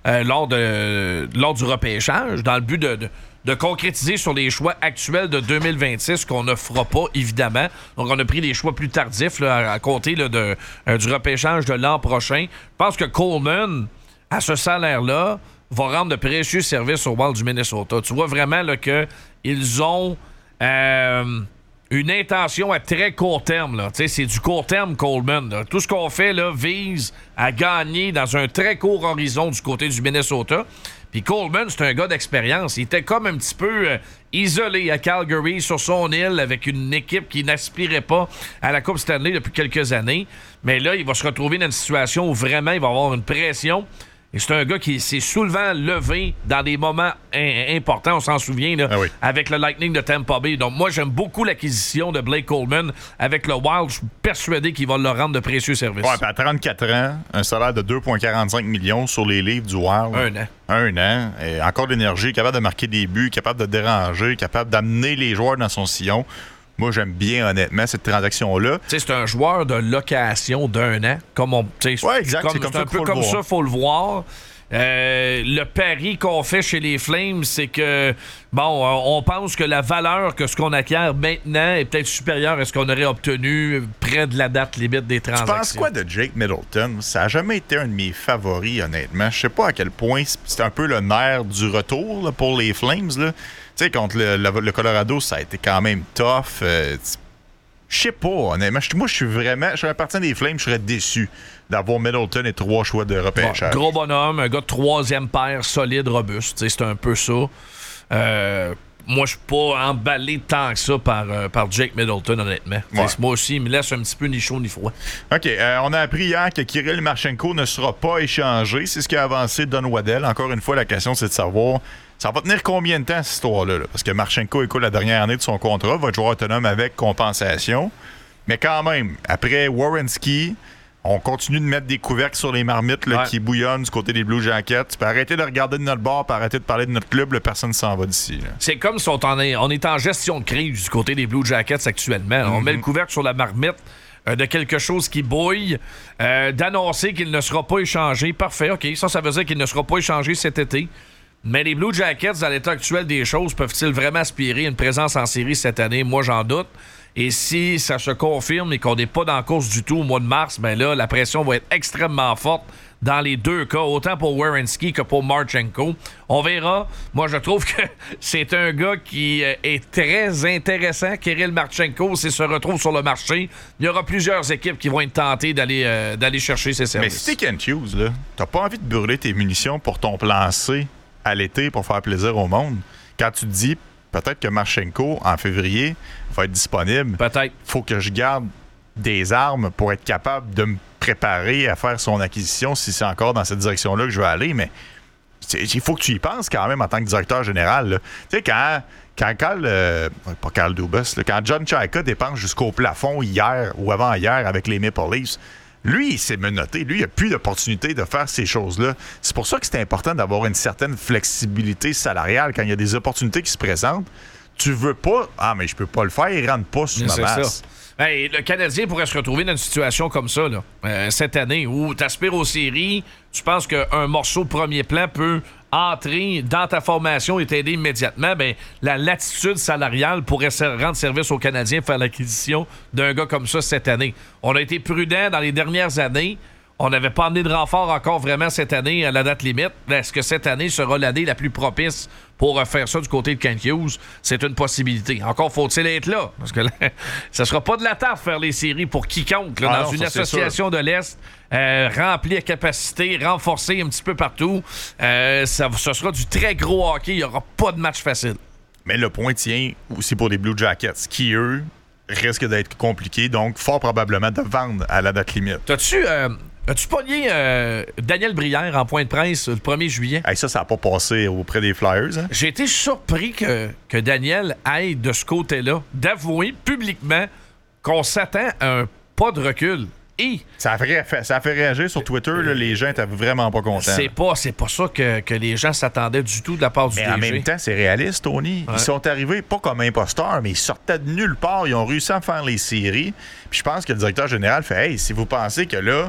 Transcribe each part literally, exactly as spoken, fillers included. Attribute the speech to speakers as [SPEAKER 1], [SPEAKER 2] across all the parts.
[SPEAKER 1] euh, lors, de, lors du repêchage, dans le but de, de, de concrétiser sur les choix actuels de deux mille vingt-six qu'on ne fera pas, évidemment. Donc, on a pris des choix plus tardifs là, à, à compter là, de, euh, du repêchage de l'an prochain. Je pense que Coleman, à ce salaire-là, va rendre de précieux services au Wild du Minnesota. Tu vois vraiment là, qu'ils ont euh, une intention à très court terme. Là. C'est du court terme, Coleman. Là. Tout ce qu'on fait là, vise à gagner dans un très court horizon du côté du Minnesota. Puis Coleman, c'est un gars d'expérience. Il était comme un petit peu euh, isolé à Calgary, sur son île, avec une équipe qui n'aspirait pas à la Coupe Stanley depuis quelques années. Mais là, il va se retrouver dans une situation où vraiment il va avoir une pression. Et c'est un gars qui s'est souvent levé dans des moments in- importants, on s'en souvient, là, ah oui. avec le Lightning de Tampa Bay. Donc moi, j'aime beaucoup l'acquisition de Blake Coleman avec le Wild. Je suis persuadé qu'il va leur rendre de précieux services.
[SPEAKER 2] Ouais, puis à trente-quatre ans, un salaire de deux virgule quarante-cinq millions sur les livres du Wild.
[SPEAKER 1] Un an.
[SPEAKER 2] Un an. Et encore d'énergie, capable de marquer des buts, capable de déranger, capable d'amener les joueurs dans son sillon. Moi, j'aime bien, honnêtement, cette transaction-là.
[SPEAKER 1] Tu sais, c'est un joueur de location d'un an. Comme on,
[SPEAKER 2] oui, exact.
[SPEAKER 1] Comme,
[SPEAKER 2] c'est comme
[SPEAKER 1] c'est
[SPEAKER 2] ça
[SPEAKER 1] un peu
[SPEAKER 2] faut
[SPEAKER 1] comme
[SPEAKER 2] le
[SPEAKER 1] ça, il faut le voir. Euh, le pari qu'on fait chez les Flames, c'est que, bon, on pense que la valeur que ce qu'on acquiert maintenant est peut-être supérieure à ce qu'on aurait obtenu près de la date limite des transactions.
[SPEAKER 2] Tu penses quoi de Jake Middleton? Ça n'a jamais été un de mes favoris, honnêtement. Je sais pas à quel point c'est un peu le nerf du retour là, pour les Flames, là. Tu sais, contre le, le, le Colorado, ça a été quand même tough. Euh, je sais pas, honnêtement. Moi, je suis vraiment... Je suis un partisan des Flames, je serais déçu d'avoir Middleton et trois choix de repêchage.
[SPEAKER 1] Bon, gros bonhomme, un gars de troisième paire, solide, robuste. C'est un peu ça. Euh, moi, je suis pas emballé tant que ça par, euh, par Jake Middleton, honnêtement. Ouais. Moi aussi, il me laisse un petit peu ni chaud ni froid.
[SPEAKER 2] OK. Euh, on a appris hier que Kirill Marchenko ne sera pas échangé. C'est ce qu'a avancé Don Waddell. Encore une fois, la question, c'est de savoir... Ça va tenir combien de temps, cette histoire-là? Là? Parce que Marchenko écoute la dernière année de son contrat, va être joueur autonome avec compensation. Mais quand même, après Werenski, on continue de mettre des couvercles sur les marmites là, ouais. qui bouillonnent du côté des Blue Jackets. Tu peux arrêter de regarder de notre bord, puis arrêter de parler de notre club, là, personne ne s'en va d'ici. Là.
[SPEAKER 1] C'est comme si on, en est, on est en gestion de crise du côté des Blue Jackets actuellement. Mm-hmm. On met le couvercle sur la marmite euh, de quelque chose qui bouille, euh, d'annoncer qu'il ne sera pas échangé. Parfait, OK. Ça, ça veut dire qu'il ne sera pas échangé cet été. Mais les Blue Jackets, dans l'état actuel des choses, peuvent-ils vraiment aspirer à une présence en série cette année? Moi, j'en doute. Et si ça se confirme et qu'on n'est pas dans la course du tout au mois de mars, ben là, la pression va être extrêmement forte dans les deux cas, autant pour Werenski que pour Marchenko. On verra. Moi, je trouve que c'est un gars qui est très intéressant. Kirill Marchenko, s'il se retrouve sur le marché, il y aura plusieurs équipes qui vont être tentées d'aller, euh, d'aller chercher ses services.
[SPEAKER 2] Mais si t'es Kent Hughes, là, t'as pas envie de brûler tes munitions pour ton plan C à l'été pour faire plaisir au monde. Quand tu te dis peut-être que Marchenko, en février, va être disponible,
[SPEAKER 1] peut-être.
[SPEAKER 2] Faut que je garde des armes pour être capable de me préparer à faire son acquisition si c'est encore dans cette direction-là que je vais aller. Mais il faut que tu y penses quand même en tant que directeur général. Tu sais, quand, quand Carl, euh, pas Carl Dubas, là, quand John Chayka dépense jusqu'au plafond hier ou avant-hier avec les Maple Leafs, lui, il s'est menotté. Lui, il n'a plus d'opportunité de faire ces choses-là. C'est pour ça que c'est important d'avoir une certaine flexibilité salariale quand il y a des opportunités qui se présentent. Tu veux pas... Ah, mais je peux pas le faire. Il rentre pas sur ma masse.
[SPEAKER 1] Hey, le Canadien pourrait se retrouver dans une situation comme ça là, euh, cette année où tu aspires aux séries, tu penses qu'un morceau de premier plan peut entrer dans ta formation et t'aider immédiatement. Ben, la latitude salariale pourrait rendre service aux Canadiens pour faire l'acquisition d'un gars comme ça cette année. On a été prudent dans les dernières années. On n'avait pas amené de renfort encore vraiment cette année à la date limite. Est-ce que cette année sera l'année la plus propice pour faire ça du côté de Kent Hughes? C'est une possibilité. Encore faut-il être là. Parce que là, ça sera pas de la tarte faire les séries pour quiconque là, ah dans non, une ça, association de l'Est euh, remplie à capacité, renforcée un petit peu partout. Euh, ça, ça sera du très gros hockey. Il n'y aura pas de match facile.
[SPEAKER 2] Mais le point tient aussi pour les Blue Jackets qui, eux, risquent d'être compliqués. Donc, fort probablement de vendre à la date limite.
[SPEAKER 1] T'as-tu... Euh, As-tu pogné euh, Daniel Brière en point de presse le premier juillet?
[SPEAKER 2] Hey, ça, ça n'a pas passé auprès des Flyers. Hein?
[SPEAKER 1] J'ai été surpris que, que Daniel aille de ce côté-là, d'avouer publiquement qu'on s'attend à un pas de recul. Et
[SPEAKER 2] ça a fait, ça a fait réagir sur Twitter. Là, les gens étaient vraiment pas contents.
[SPEAKER 1] C'est pas, c'est pas ça que, que les gens s'attendaient du tout de la part du
[SPEAKER 2] mais
[SPEAKER 1] D G.
[SPEAKER 2] En même temps, c'est réaliste, Tony. Ouais. Ils sont arrivés pas comme imposteurs, mais ils sortaient de nulle part. Ils ont réussi à faire les séries. Puis je pense que le directeur général fait « Hey, si vous pensez que là...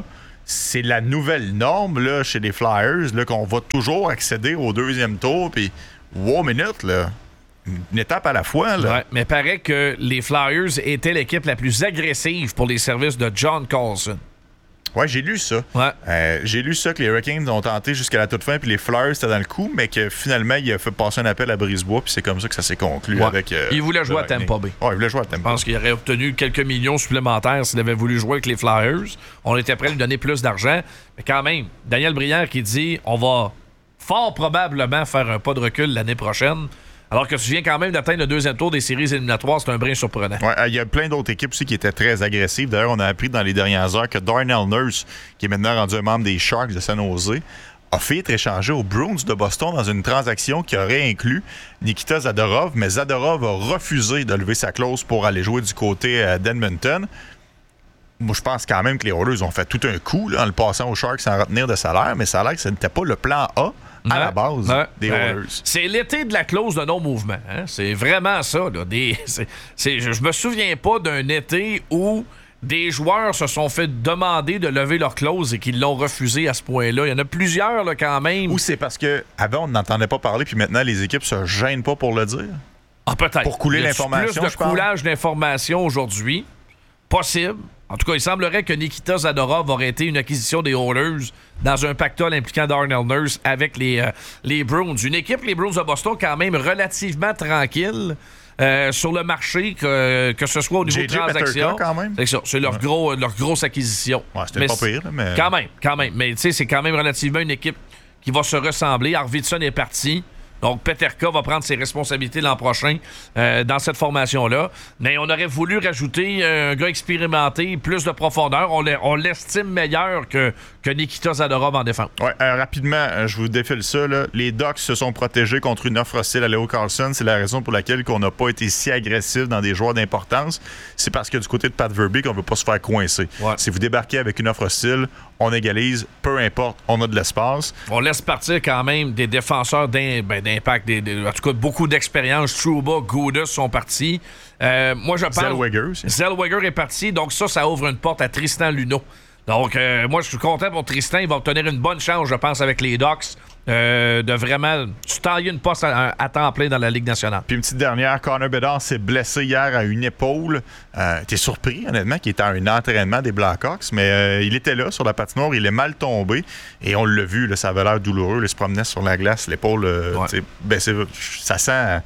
[SPEAKER 2] c'est la nouvelle norme là, chez les Flyers, là, qu'on va toujours accéder au deuxième tour. Puis, wow, minute, là. Une étape à la fois. Là.
[SPEAKER 1] Ouais, mais paraît que les Flyers étaient l'équipe la plus agressive pour les services de John Carlson.
[SPEAKER 2] Ouais, j'ai lu ça.
[SPEAKER 1] Ouais.
[SPEAKER 2] Euh, j'ai lu ça que les Hurricanes ont tenté jusqu'à la toute fin, puis les Flyers étaient dans le coup, mais que finalement, il a fait passer un appel à Brisebois, puis c'est comme ça que ça s'est conclu
[SPEAKER 1] ouais.
[SPEAKER 2] avec. Euh,
[SPEAKER 1] il voulait jouer à Tampa Bay.
[SPEAKER 2] Ouais, il voulait jouer à Tampa Bay.
[SPEAKER 1] Je pense qu'il aurait obtenu quelques millions supplémentaires s'il avait voulu jouer avec les Flyers. On était prêt à lui donner plus d'argent. Mais quand même, Daniel Brière qui dit on va fort probablement faire un pas de recul l'année prochaine. Alors que tu viens quand même d'atteindre le deuxième tour des séries éliminatoires, c'est un brin surprenant.
[SPEAKER 2] Ouais, il y a plein d'autres équipes aussi qui étaient très agressives. D'ailleurs, on a appris dans les dernières heures que Darnell Nurse, qui est maintenant rendu un membre des Sharks de San Jose, a fait être échangé aux Bruins de Boston dans une transaction qui aurait inclus Nikita Zadorov, mais Zadorov a refusé de lever sa clause pour aller jouer du côté d'Edmonton. Moi, je pense quand même que les Oilers ont fait tout un coup là, en le passant aux Sharks sans retenir de salaire, mais ça a l'air que ce n'était pas le plan A. À ouais, la base
[SPEAKER 1] ouais,
[SPEAKER 2] des Oilers.
[SPEAKER 1] Euh, c'est l'été de la clause de non-mouvement. Hein? C'est vraiment ça. Là. Des, c'est, c'est, je me souviens pas d'un été où des joueurs se sont fait demander de lever leur clause et qu'ils l'ont refusé à ce point-là. Il y en a plusieurs là, quand même.
[SPEAKER 2] Ou c'est parce qu'avant, on n'entendait pas parler, puis maintenant, les équipes se gênent pas pour le dire?
[SPEAKER 1] Ah, peut-être.
[SPEAKER 2] Pour couler l'information,
[SPEAKER 1] plus de coulage d'informations aujourd'hui. Possible. En tout cas, il semblerait que Nikita Zadorov aurait été une acquisition des Oilers dans un pactole impliquant Darnell Nurse avec les, euh, les Bruins. Une équipe, les Bruins de Boston, quand même relativement tranquille euh, sur le marché, que, que ce soit au niveau
[SPEAKER 2] J J
[SPEAKER 1] de transactions.
[SPEAKER 2] Quand même.
[SPEAKER 1] C'est ça, c'est leur,
[SPEAKER 2] ouais.
[SPEAKER 1] gros, leur grosse acquisition.
[SPEAKER 2] Ouais, c'était mais pas pire, mais...
[SPEAKER 1] Quand même, quand même. Mais tu sais, c'est quand même relativement une équipe qui va se ressembler. Arvidsson est parti. Donc, Peterka va prendre ses responsabilités l'an prochain euh, dans cette formation-là. Mais on aurait voulu rajouter un gars expérimenté, plus de profondeur. On, on l'estime meilleur que, que Nikita Zadorov en défense.
[SPEAKER 2] Ouais, euh, rapidement, euh, je vous défile ça. Là. Les Ducks se sont protégés contre une offre hostile à Leo Carlson. C'est la raison pour laquelle on n'a pas été si agressif dans des joueurs d'importance. C'est parce que du côté de Pat Verbeek, on ne veut pas se faire coincer. Ouais. Si vous débarquez avec une offre hostile, on égalise, peu importe, on a de l'espace.
[SPEAKER 1] On laisse partir quand même des défenseurs d'im, ben, d'impact, des, des, en tout cas beaucoup d'expérience. Trouba, Goudas sont partis. Euh, moi, je pense...
[SPEAKER 2] Zellweger aussi.
[SPEAKER 1] Zellweger est parti, donc ça, ça ouvre une porte à Tristan Luneau. Donc, euh, moi, je suis content pour Tristan. Il va obtenir une bonne chance, je pense, avec les Ducks, euh, de vraiment se tailler une poste à, à temps plein dans la Ligue nationale.
[SPEAKER 2] Puis une petite dernière, Connor Bedard s'est blessé hier à une épaule. Euh, t'es surpris, honnêtement, qu'il était à un entraînement des Blackhawks, mais euh, il était là sur la patinoire, il est mal tombé. Et on l'a vu, là, ça avait l'air douloureux. Il se promenait sur la glace, l'épaule, euh, ouais. ben, c'est, ça sent...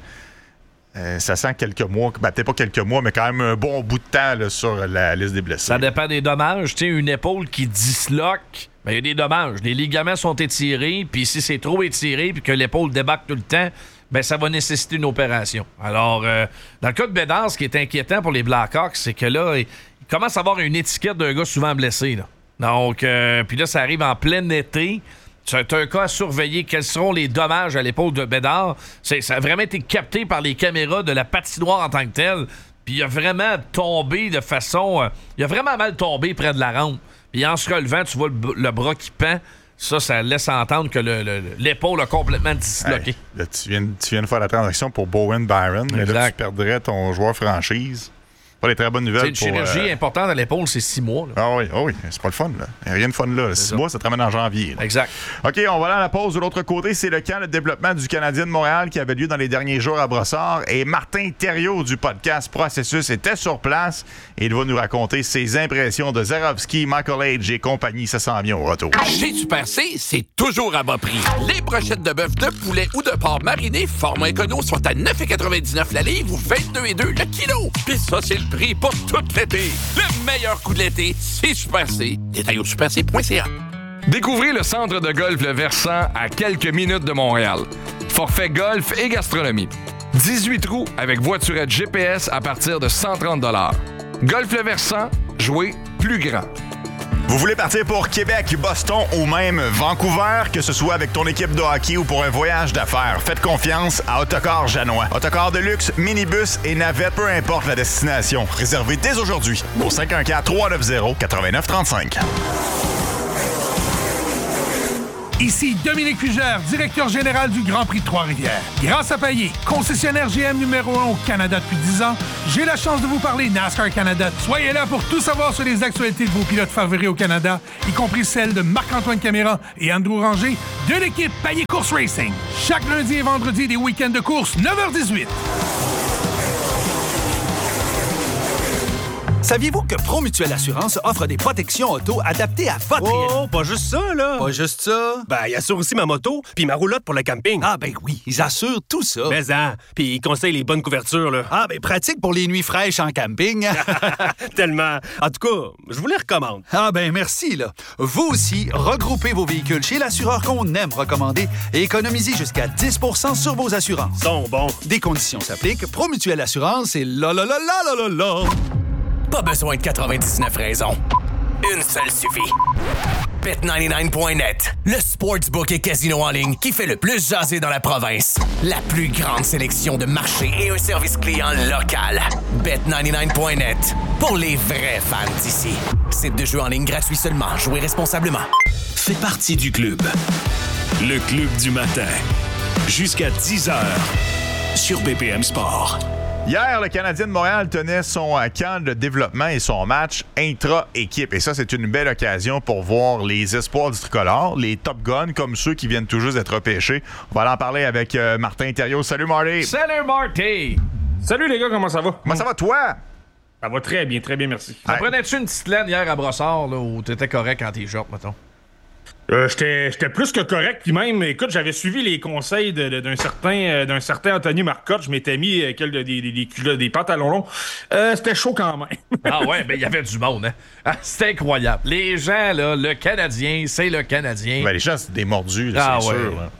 [SPEAKER 2] Euh, ça sent quelques mois, ben, peut-être pas quelques mois, mais quand même un bon bout de temps là, sur la liste des blessés.
[SPEAKER 1] Ça dépend des dommages. Tu sais, une épaule qui disloque, ben, il y a des dommages. Les ligaments sont étirés, puis si c'est trop étiré puis que l'épaule débarque tout le temps, ben, ça va nécessiter une opération. Alors, euh, dans le cas de Bédard, ce qui est inquiétant pour les Blackhawks, c'est que là, il commence à avoir une étiquette d'un gars souvent blessé. Là. Donc, euh, puis là, ça arrive en plein été. C'est un cas à surveiller. Quels seront les dommages à l'épaule de Bédard? C'est, ça a vraiment été capté par les caméras de la patinoire en tant que telle. Puis il a vraiment tombé de façon... Euh, il a vraiment mal tombé près de la rampe. Puis en se relevant, tu vois le, le bras qui pend. Ça, ça laisse entendre que le, le, l'épaule a complètement disloqué.
[SPEAKER 2] Hey, là, tu, viens, tu viens de faire la transaction pour Bowen Byron. Mais là, tu perdrais ton joueur franchise. Pas des très bonnes nouvelles.
[SPEAKER 1] C'est une
[SPEAKER 2] pour,
[SPEAKER 1] chirurgie
[SPEAKER 2] euh...
[SPEAKER 1] importante à l'épaule, c'est six mois. Là.
[SPEAKER 2] Ah oui, oh oui, c'est pas le fun. Là. Il n'y a rien de fun là. C'est six ça. Mois, ça te ramène en janvier. Là.
[SPEAKER 1] Exact.
[SPEAKER 2] OK, on va aller à la pause. De l'autre côté, c'est le camp de développement du Canadien de Montréal qui avait lieu dans les derniers jours à Brossard. Et Martin Thériault du podcast Processus était sur place et il va nous raconter ses impressions de Zarovski, Michael Age et compagnie. Ça s'en vient au retour.
[SPEAKER 3] Chez Super C, c'est toujours à bas prix. Les brochettes de bœuf, de poulet ou de porc mariné, format écono, sont à neuf quatre-vingt-dix-neuf la livre ou vingt-deux virgule deux le kilo. Puis ça, c'est le prix pour tout l'été. Le meilleur coup de l'été, c'est Super C. Détail au super c point c a.
[SPEAKER 4] Découvrez le centre de golf Le Versant à quelques minutes de Montréal. Forfait golf et gastronomie. dix-huit trous avec voiturette G P S à partir de cent trente dollars. Golf Le Versant, jouez plus grand.
[SPEAKER 2] Vous voulez partir pour Québec, Boston ou même Vancouver, que ce soit avec ton équipe de hockey ou pour un voyage d'affaires, faites confiance à Autocar Janois. Autocar de luxe, minibus et navette, peu importe la destination. Réservez dès aujourd'hui au cinq un quatre, trois neuf zéro, neuf neuf trois cinq.
[SPEAKER 5] Ici Dominique Fugère, directeur général du Grand Prix de Trois-Rivières. Grâce à Payet, concessionnaire G M numéro un au Canada depuis dix ans, j'ai la chance de vous parler NASCAR Canada. Soyez là pour tout savoir sur les actualités de vos pilotes favoris au Canada, y compris celles de Marc-Antoine Caméra et Andrew Ranger de l'équipe Payet Course Racing. Chaque lundi et vendredi des week-ends de course, neuf heures dix-huit.
[SPEAKER 6] Saviez-vous que Promutuelle Assurance offre des protections auto adaptées à votre réalité?
[SPEAKER 7] Oh, pas juste ça, là!
[SPEAKER 6] Pas juste ça?
[SPEAKER 7] Ben, ils assurent aussi ma moto puis ma roulotte pour le camping.
[SPEAKER 6] Ah, ben oui, ils assurent tout ça.
[SPEAKER 7] Mais hein, puis ils conseillent les bonnes couvertures, là.
[SPEAKER 6] Ah, ben pratique pour les nuits fraîches en camping.
[SPEAKER 7] Tellement. En tout cas, je vous les recommande.
[SPEAKER 6] Ah, ben merci, là. Vous aussi, regroupez vos véhicules chez l'assureur qu'on aime recommander et économisez jusqu'à dix pour cent sur vos assurances.
[SPEAKER 7] Ils sont bons.
[SPEAKER 6] Des conditions s'appliquent. Promutuelle Assurance et là, là, là, là, là, là, là.
[SPEAKER 8] Pas besoin de quatre-vingt-dix-neuf raisons. Une seule suffit. Bet quatre-vingt-dix-neuf point net, le sportsbook et casino en ligne qui fait le plus jaser dans la province. La plus grande sélection de marchés et un service client local. Bet quatre-vingt-dix-neuf point net, pour les vrais fans d'ici. Site de jeu en ligne gratuit seulement. Jouez responsablement.
[SPEAKER 9] Fais partie du club. Le club du matin. Jusqu'à dix heures sur B P M Sport.
[SPEAKER 2] Hier, le Canadien de Montréal tenait son camp de développement et son match intra-équipe. Et ça, c'est une belle occasion pour voir les espoirs du tricolore, les Top Guns, comme ceux qui viennent tout juste d'être repêchés. On va aller en parler avec euh, Martin Thériault. Salut, Marty!
[SPEAKER 1] Salut, Marty!
[SPEAKER 10] Salut, les gars, comment ça va?
[SPEAKER 2] Comment ça va, toi?
[SPEAKER 10] Ça va très bien, très bien, merci.
[SPEAKER 1] Ouais. Prenais-tu une petite laine hier à Brossard, là, où t'étais correct quand t'es short, mettons?
[SPEAKER 10] Euh, j'étais, j'étais plus que correct, puis même, écoute, j'avais suivi les conseils de, de, d'un certain euh, d'un certain Anthony Marcotte. Je m'étais mis euh, quelques, des, des, des, culottes, des pantalons longs. Euh, c'était chaud quand même.
[SPEAKER 1] Ah ouais, ben il y avait du monde, hein? Ah, c'était incroyable. Les gens, là, le Canadien, c'est le Canadien.
[SPEAKER 2] Ben, les gens, c'est des mordus, là,
[SPEAKER 1] ah,
[SPEAKER 2] c'est
[SPEAKER 1] ouais.
[SPEAKER 2] sûr. Là.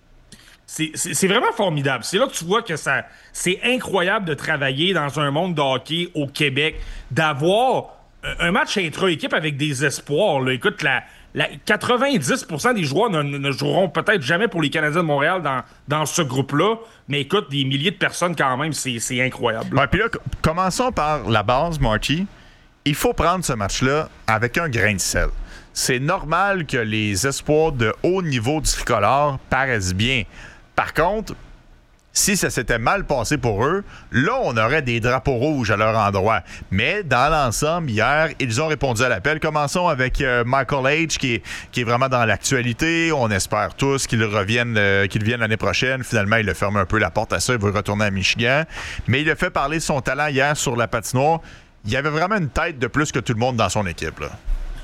[SPEAKER 10] C'est, c'est, c'est vraiment formidable. C'est là que tu vois que ça, c'est incroyable de travailler dans un monde de hockey au Québec, d'avoir un match intra-équipe avec des espoirs. Là. Écoute, la... La, quatre-vingt-dix pour cent des joueurs ne, ne joueront peut-être jamais pour les Canadiens de Montréal dans, dans ce groupe-là, mais écoute, des milliers de personnes quand même, c'est, c'est incroyable.
[SPEAKER 2] Ouais, puis là, commençons par la base, Marty. Il faut prendre ce match-là avec un grain de sel. C'est normal que les espoirs de haut niveau du tricolore paraissent bien. Par contre, si ça s'était mal passé pour eux, là, on aurait des drapeaux rouges à leur endroit. Mais dans l'ensemble, hier, ils ont répondu à l'appel. Commençons avec euh, Michael H, qui est, qui est vraiment dans l'actualité. On espère tous qu'il revienne, euh, qu'il vienne l'année prochaine. Finalement, il a fermé un peu la porte à ça. Il veut retourner à Michigan. Mais il a fait parler de son talent hier sur la patinoire. Il y avait vraiment une tête de plus que tout le monde dans son équipe, là.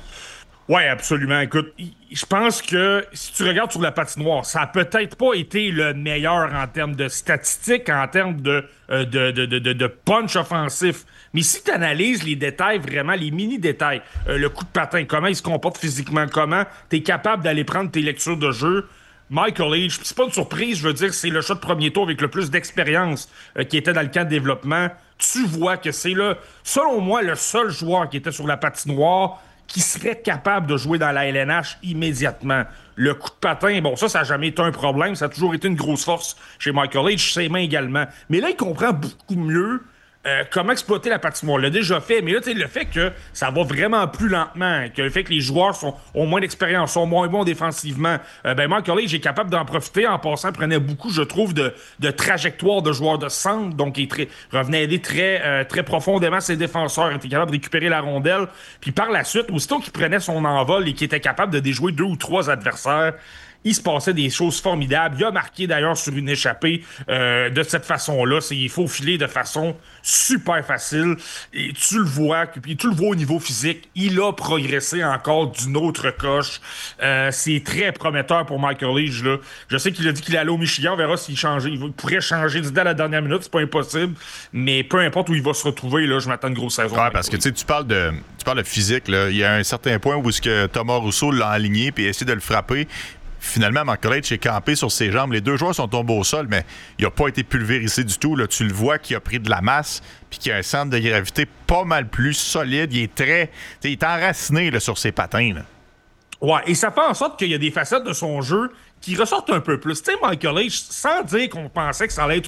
[SPEAKER 10] Oui, absolument. Écoute, je pense que si tu regardes sur la patinoire, ça a peut-être pas été le meilleur en termes de statistiques, en termes de, euh, de, de, de, de punch offensif. Mais si tu analyses les détails, vraiment, les mini-détails, euh, le coup de patin, comment il se comporte physiquement, comment tu es capable d'aller prendre tes lectures de jeu, Michael H, c'est pas une surprise, je veux dire, c'est le shot de premier tour avec le plus d'expérience euh, qui était dans le camp de développement. Tu vois que c'est, là, selon moi, le seul joueur qui était sur la patinoire qui serait capable de jouer dans la L N H immédiatement. Le coup de patin, bon, ça, ça n'a jamais été un problème. Ça a toujours été une grosse force chez Michael H, ses mains également. Mais là, il comprend beaucoup mieux euh, comment exploiter la patinoire. Il l'a déjà fait, mais là, tu sais, le fait que ça va vraiment plus lentement, que le fait que les joueurs sont, ont moins d'expérience, sont moins bons défensivement, euh, ben Michael H est capable d'en profiter. En passant, il prenait beaucoup, je trouve, de, de trajectoires de joueurs de centre, donc il très, revenait aider très, euh, très profondément ses défenseurs, il était capable de récupérer la rondelle. Puis par la suite, aussitôt qu'il prenait son envol et qu'il était capable de déjouer deux ou trois adversaires, il se passait des choses formidables. Il a marqué d'ailleurs sur une échappée euh, de cette façon-là. C'est, il faut filer de façon super facile. Et tu le vois, puis tu le vois au niveau physique. Il a progressé encore d'une autre coche. Euh, c'est très prometteur pour Michael Leach, là. Je sais qu'il a dit qu'il allait au Michigan. On verra s'il changeait. Il pourrait changer d'idée à la dernière minute. C'est pas impossible. Mais peu importe où il va se retrouver, là, je m'attends une grosse saison.
[SPEAKER 2] Ouais, parce que tu sais, tu parles de tu parles de physique, là. Il y a un certain point où est-ce que Thomas Rousseau l'a aligné puis a essayé de le frapper. Finalement, Michael H est campé sur ses jambes. Les deux joueurs sont tombés au sol, mais il n'a pas été pulvérisé du tout. Là, tu le vois qu'il a pris de la masse puis qu'il a un centre de gravité pas mal plus solide. Il est très... Il est enraciné là, sur ses patins. Là.
[SPEAKER 10] Ouais, et ça fait en sorte qu'il y a des facettes de son jeu qui ressortent un peu plus. Tu sais, Michael H, sans dire qu'on pensait que ça allait être une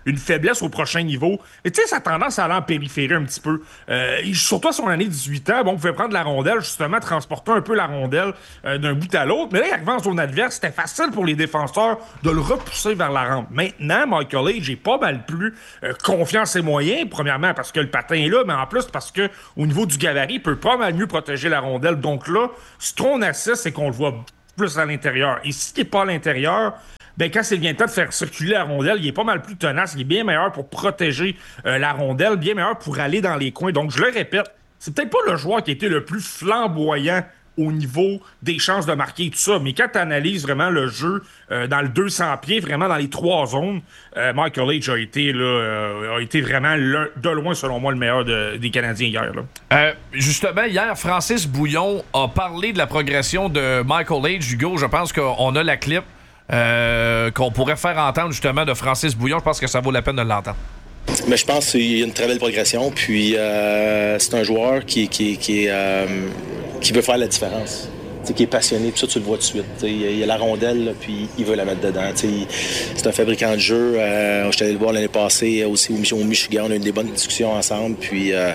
[SPEAKER 10] une faiblesse au prochain niveau. Et tu sais, ça a tendance à aller en périphérie un petit peu. Euh, surtout à son année dix-huit ans, bon, on pouvait prendre la rondelle, justement, transporter un peu la rondelle euh, d'un bout à l'autre. Mais là, il arrivait en zone adverse, c'était facile pour les défenseurs de le repousser vers la rampe. Maintenant, Michael Age est pas mal plus euh, confiant en ses moyens, premièrement parce que le patin est là, mais en plus parce que au niveau du gabarit, il peut pas mal mieux protéger la rondelle. Donc là, ce qu'on assiste, c'est qu'on le voit plus à l'intérieur. Et s'il n'est pas à l'intérieur, ben quand c'est bien le temps de faire circuler la rondelle, il est pas mal plus tenace, il est bien meilleur pour protéger euh, la rondelle, bien meilleur pour aller dans les coins. Donc, je le répète, c'est peut-être pas le joueur qui a été le plus flamboyant au niveau des chances de marquer et tout ça, mais quand tu analyses vraiment le jeu euh, dans le deux cents pieds, vraiment dans les trois zones, euh, Michael Age a été, là, euh, a été vraiment de loin, selon moi, le meilleur de, des Canadiens hier. Là.
[SPEAKER 1] Euh, justement, hier, Francis Bouillon a parlé de la progression de Michael Age. Hugo, je pense qu'on a la clip euh, qu'on pourrait faire entendre justement de Francis Bouillon. Je pense que ça vaut la peine de l'entendre.
[SPEAKER 11] Mais je pense qu'il y a une très belle progression. Puis euh, c'est un joueur qui, qui, qui, euh, qui veut faire la différence. T'sais, qui est passionné, puis ça, tu le vois tout de suite. T'sais, il y a la rondelle, là, puis il veut la mettre dedans. T'sais, c'est un fabricant de jeu. Euh, J'étais allé le voir l'année passée aussi au Michigan. On a eu des bonnes discussions ensemble. Puis euh,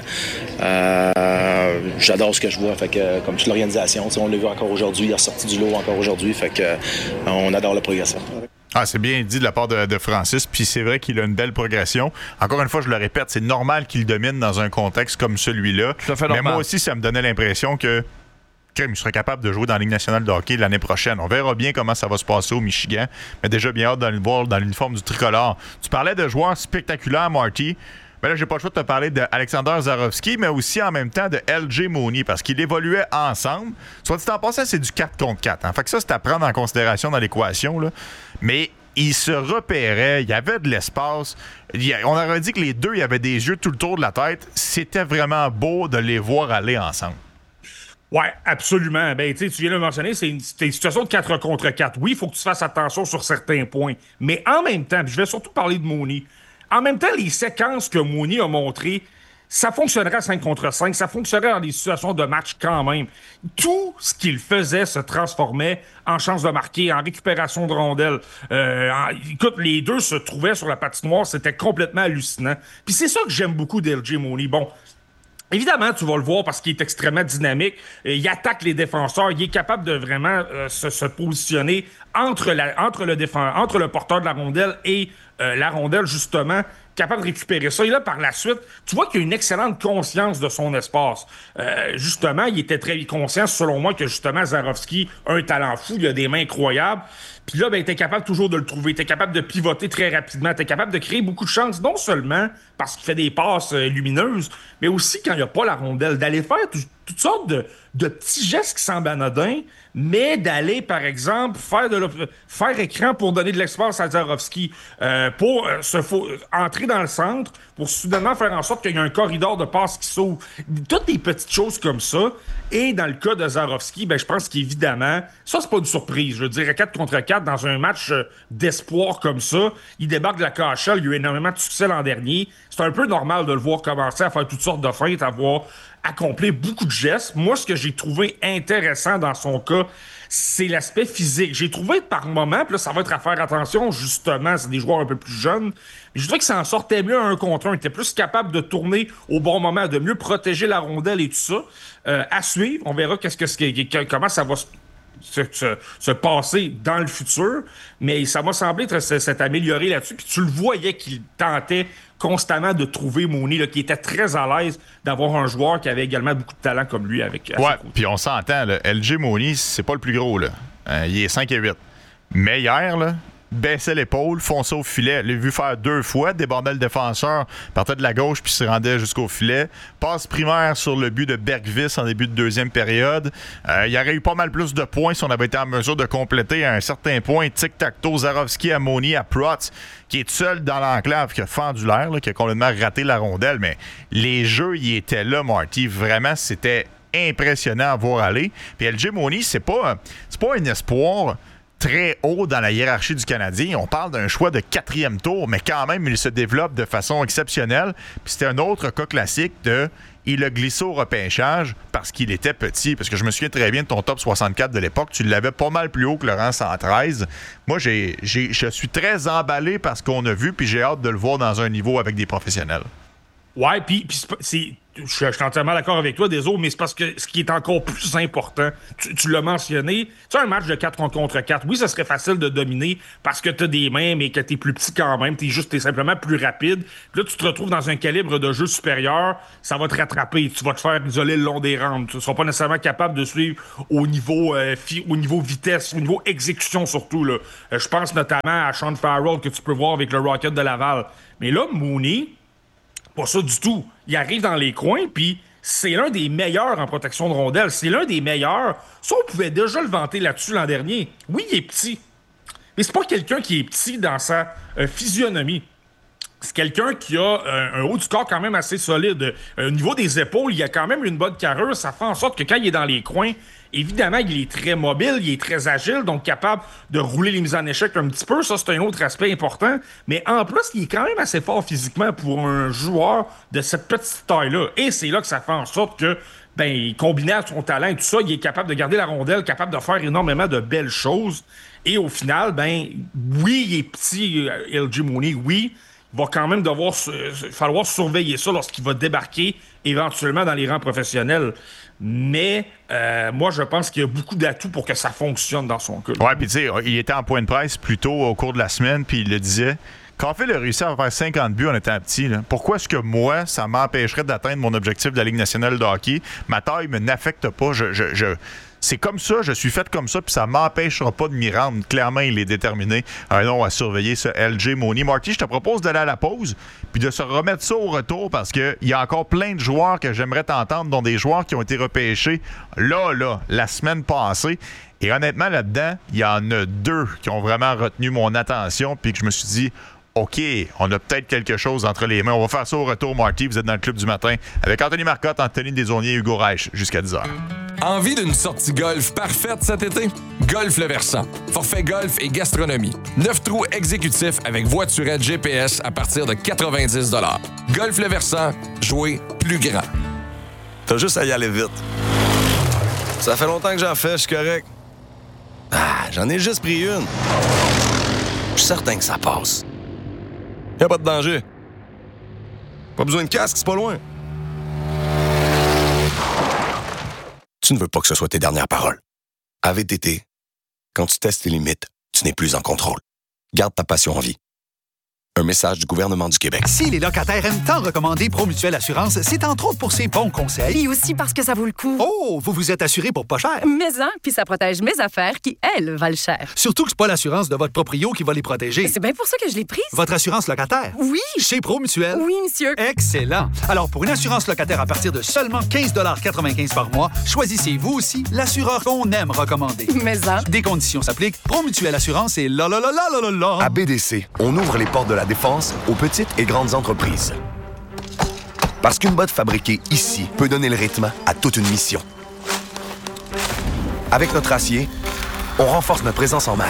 [SPEAKER 11] euh, j'adore ce que je vois. Fait que, comme toute l'organisation, on l'a vu encore aujourd'hui. Il est ressorti du lot encore aujourd'hui. Fait que, euh, on adore la progression.
[SPEAKER 2] Ah, c'est bien dit de la part de, de Francis, puis c'est vrai qu'il a une belle progression. Encore une fois, je le répète, c'est normal qu'il domine dans un contexte comme celui-là.
[SPEAKER 1] Tout à fait normal.
[SPEAKER 2] Mais moi aussi, ça me donnait l'impression que il serait capable de jouer dans la Ligue nationale de hockey l'année prochaine. On verra bien comment ça va se passer au Michigan, mais déjà bien hâte de le voir dans l'uniforme du tricolore. Tu parlais de joueurs spectaculaires, Marty. Mais là, j'ai pas le choix de te parler d'Alexander Zarovski, mais aussi en même temps de L J Mooney, parce qu'ils évoluaient ensemble. Soit dit en passant, c'est du quatre contre quatre. Hein. Fait que ça, c'est à prendre en considération dans l'équation, là. Mais ils se repéraient, il y avait de l'espace. On aurait dit que les deux, il y avait des yeux tout le tour de la tête. C'était vraiment beau de les voir aller ensemble.
[SPEAKER 10] Ouais, absolument. Ben, tu viens de le mentionner, c'est une, c'est une situation de quatre contre quatre. Oui, il faut que tu fasses attention sur certains points. Mais en même temps, je vais surtout parler de Mooney. En même temps, les séquences que Mooney a montrées, ça fonctionnerait à cinq contre cinq, ça fonctionnerait dans des situations de match quand même. Tout ce qu'il faisait se transformait en chance de marquer, en récupération de rondelles. Euh, en, écoute, les deux se trouvaient sur la patinoire, c'était complètement hallucinant. Puis c'est ça que j'aime beaucoup d'L J Mooney. Bon, évidemment, tu vas le voir parce qu'il est extrêmement dynamique. Il attaque les défenseurs. Il est capable de vraiment euh, se, se positionner entre, la, entre, le défend, entre le porteur de la rondelle et euh, la rondelle, justement, capable de récupérer ça. Et là, par la suite, tu vois qu'il a une excellente conscience de son espace. Euh, justement, il était très conscient, selon moi, que justement, Zarovski a un talent fou. Il a des mains incroyables. Puis là, ben, il était capable toujours de le trouver. Il était capable de pivoter très rapidement. Il était capable de créer beaucoup de chances, non seulement parce qu'il fait des passes euh, lumineuses, mais aussi quand il n'y a pas la rondelle, d'aller faire tout, toutes sortes de, de petits gestes qui semblent anodins, mais d'aller, par exemple, faire de faire écran pour donner de l'espace à Zarovski, euh, pour euh, se faut, entrer dans le centre, pour soudainement faire en sorte qu'il y a un corridor de passe qui s'ouvre. Toutes des petites choses comme ça. Et dans le cas de Zarovski, ben, je pense qu'évidemment, ça, c'est pas une surprise. Je veux dire, quatre contre quatre, dans un match d'espoir comme ça, il débarque de la K H L, il y a eu énormément de succès l'an dernier. C'est un peu normal de le voir commencer à faire toutes sortes de feintes, à voir accomplir beaucoup de gestes. Moi, ce que j'ai trouvé intéressant dans son cas, c'est l'aspect physique. J'ai trouvé par moment, puis là, ça va être à faire attention, justement, c'est des joueurs un peu plus jeunes, mais je trouvais que ça en sortait mieux un contre un. Il était plus capable de tourner au bon moment, de mieux protéger la rondelle et tout ça. Euh, à suivre, on verra qu'est-ce que, que, comment ça va se Se, se, se passer dans le futur, mais ça m'a semblé être, s'être amélioré là-dessus, puis tu le voyais qu'il tentait constamment de trouver Mooney, là, qui était très à l'aise d'avoir un joueur qui avait également beaucoup de talent comme lui avec.
[SPEAKER 2] Ouais, puis on s'entend, là, L J Mooney, c'est pas le plus gros, là. Euh, il est cinq et huit. Mais hier, là, baissait l'épaule, fonçait au filet. L'ai vu faire deux fois, débordait le défenseur, partait de la gauche puis se rendait jusqu'au filet. Passe primaire sur le but de Bergvis en début de deuxième période. Euh, il y aurait eu pas mal plus de points si on avait été en mesure de compléter à un certain point. Tic-tac-toe, Zarovski à Mooney, à Protz, qui est seul dans l'enclave, qui a fendu l'air, là, qui a complètement raté la rondelle. Mais les jeux, ils étaient là, Marty. Vraiment, c'était impressionnant à voir aller. Puis L J Mooney, c'est pas, c'est pas un espoir très haut dans la hiérarchie du Canadien. On parle d'un choix de quatrième tour, mais quand même, il se développe de façon exceptionnelle. Puis c'était un autre cas classique de... Il a glissé au repêchage parce qu'il était petit. Parce que je me souviens très bien de ton top soixante-quatre de l'époque. Tu l'avais pas mal plus haut que le rang cent treize. Moi, j'ai, j'ai, je suis très emballé par ce qu'on a vu, puis j'ai hâte de le voir dans un niveau avec des professionnels.
[SPEAKER 10] Ouais, puis, puis c'est, c'est, je, je suis entièrement d'accord avec toi, désolé, mais c'est parce que ce qui est encore plus important, tu, tu l'as mentionné, tu sais, un match de quatre contre quatre, oui, ça serait facile de dominer parce que t'as des mains, mais que t'es plus petit quand même, t'es juste, t'es simplement plus rapide. Puis là, tu te retrouves dans un calibre de jeu supérieur, ça va te rattraper, tu vas te faire isoler le long des rampes, tu ne seras pas nécessairement capable de suivre au niveau, euh, fi, au niveau vitesse, au niveau exécution surtout, là. Euh, je pense notamment à Sean Farrell que tu peux voir avec le Rocket de Laval. Mais là, Mooney, pas ça du tout. Il arrive dans les coins, puis c'est l'un des meilleurs en protection de rondelles. C'est l'un des meilleurs. Ça, on pouvait déjà le vanter là-dessus l'an dernier. Oui, il est petit. Mais c'est pas quelqu'un qui est petit dans sa euh, physionomie. C'est quelqu'un qui a euh, un haut du corps quand même assez solide. Euh, au niveau des épaules, il a quand même une bonne carrure. Ça fait en sorte que quand il est dans les coins, évidemment, il est très mobile, il est très agile, donc capable de rouler les mises en échec un petit peu. Ça, c'est un autre aspect important. Mais en plus, il est quand même assez fort physiquement pour un joueur de cette petite taille-là. Et c'est là que ça fait en sorte que, ben, combiné à son talent et tout ça, il est capable de garder la rondelle, capable de faire énormément de belles choses. Et au final, ben, oui, il est petit, L J Mooney, oui. Il va quand même devoir euh, falloir surveiller ça lorsqu'il va débarquer éventuellement dans les rangs professionnels. Mais euh, moi, je pense qu'il y a beaucoup d'atouts pour que ça fonctionne dans son cas.
[SPEAKER 2] Ouais, puis tu sais, il était en point de presse plus tôt au cours de la semaine, puis il le disait. Quand Phil a réussi à faire cinquante buts en étant petit, là, pourquoi est-ce que moi, ça m'empêcherait d'atteindre mon objectif de la Ligue nationale de hockey? Ma taille ne m'affecte pas. Je, je, je... C'est comme ça, je suis fait comme ça, puis ça m'empêchera pas de m'y rendre. Clairement, il est déterminé. Un nom à surveiller, ce L J Mooney. Marty, je te propose d'aller à la pause, puis de se remettre ça au retour, parce qu'il y a encore plein de joueurs que j'aimerais t'entendre, dont des joueurs qui ont été repêchés là, là, la semaine passée. Et honnêtement, là-dedans, il y en a deux qui ont vraiment retenu mon attention, puis que je me suis dit, OK, on a peut-être quelque chose entre les mains. On va faire ça au retour, Marty. Vous êtes dans le Club du matin avec Anthony Marcotte, Anthony Desaulniers et Hugo Reich jusqu'à dix heures.
[SPEAKER 4] Envie d'une sortie golf parfaite cet été? Golf Le Versant. Forfait golf et gastronomie. neuf trous exécutifs avec voiturette G P S à partir de quatre-vingt-dix dollars. Golf Le Versant, jouer plus grand.
[SPEAKER 12] T'as juste à y aller vite. Ça fait longtemps que j'en fais, je suis correct. Ah, j'en ai juste pris une. Je suis certain que ça passe. Y'a pas de danger. Pas besoin de casque, c'est pas loin. Tu ne veux pas que ce soit tes dernières paroles. À V T T, quand tu testes tes limites, tu n'es plus en contrôle. Garde ta passion en vie. Un message du gouvernement du Québec.
[SPEAKER 6] Si les locataires aiment tant recommander Promutuelle Assurance, c'est entre autres pour ses bons conseils.
[SPEAKER 13] Puis aussi parce que ça vaut le coup.
[SPEAKER 6] Oh, vous vous êtes assuré pour pas cher.
[SPEAKER 13] Mais hein, puis ça protège mes affaires qui, elles, valent cher.
[SPEAKER 6] Surtout que c'est pas l'assurance de votre proprio qui va les protéger.
[SPEAKER 13] C'est bien pour ça que je l'ai prise.
[SPEAKER 6] Votre assurance locataire?
[SPEAKER 13] Oui.
[SPEAKER 6] Chez Promutuelle?
[SPEAKER 13] Oui, monsieur.
[SPEAKER 6] Excellent. Alors, pour une assurance locataire à partir de seulement quinze quatre-vingt-quinze par mois, choisissez vous aussi l'assureur qu'on aime recommander.
[SPEAKER 13] Mais hein.
[SPEAKER 6] Des conditions s'appliquent. Promutuelle Assurance et là, là, là, là, là, là.
[SPEAKER 14] À B D C, on ouvre les portes de la défense aux petites et grandes entreprises. Parce qu'une botte fabriquée ici peut donner le rythme à toute une mission. Avec notre acier, on renforce notre présence en mer.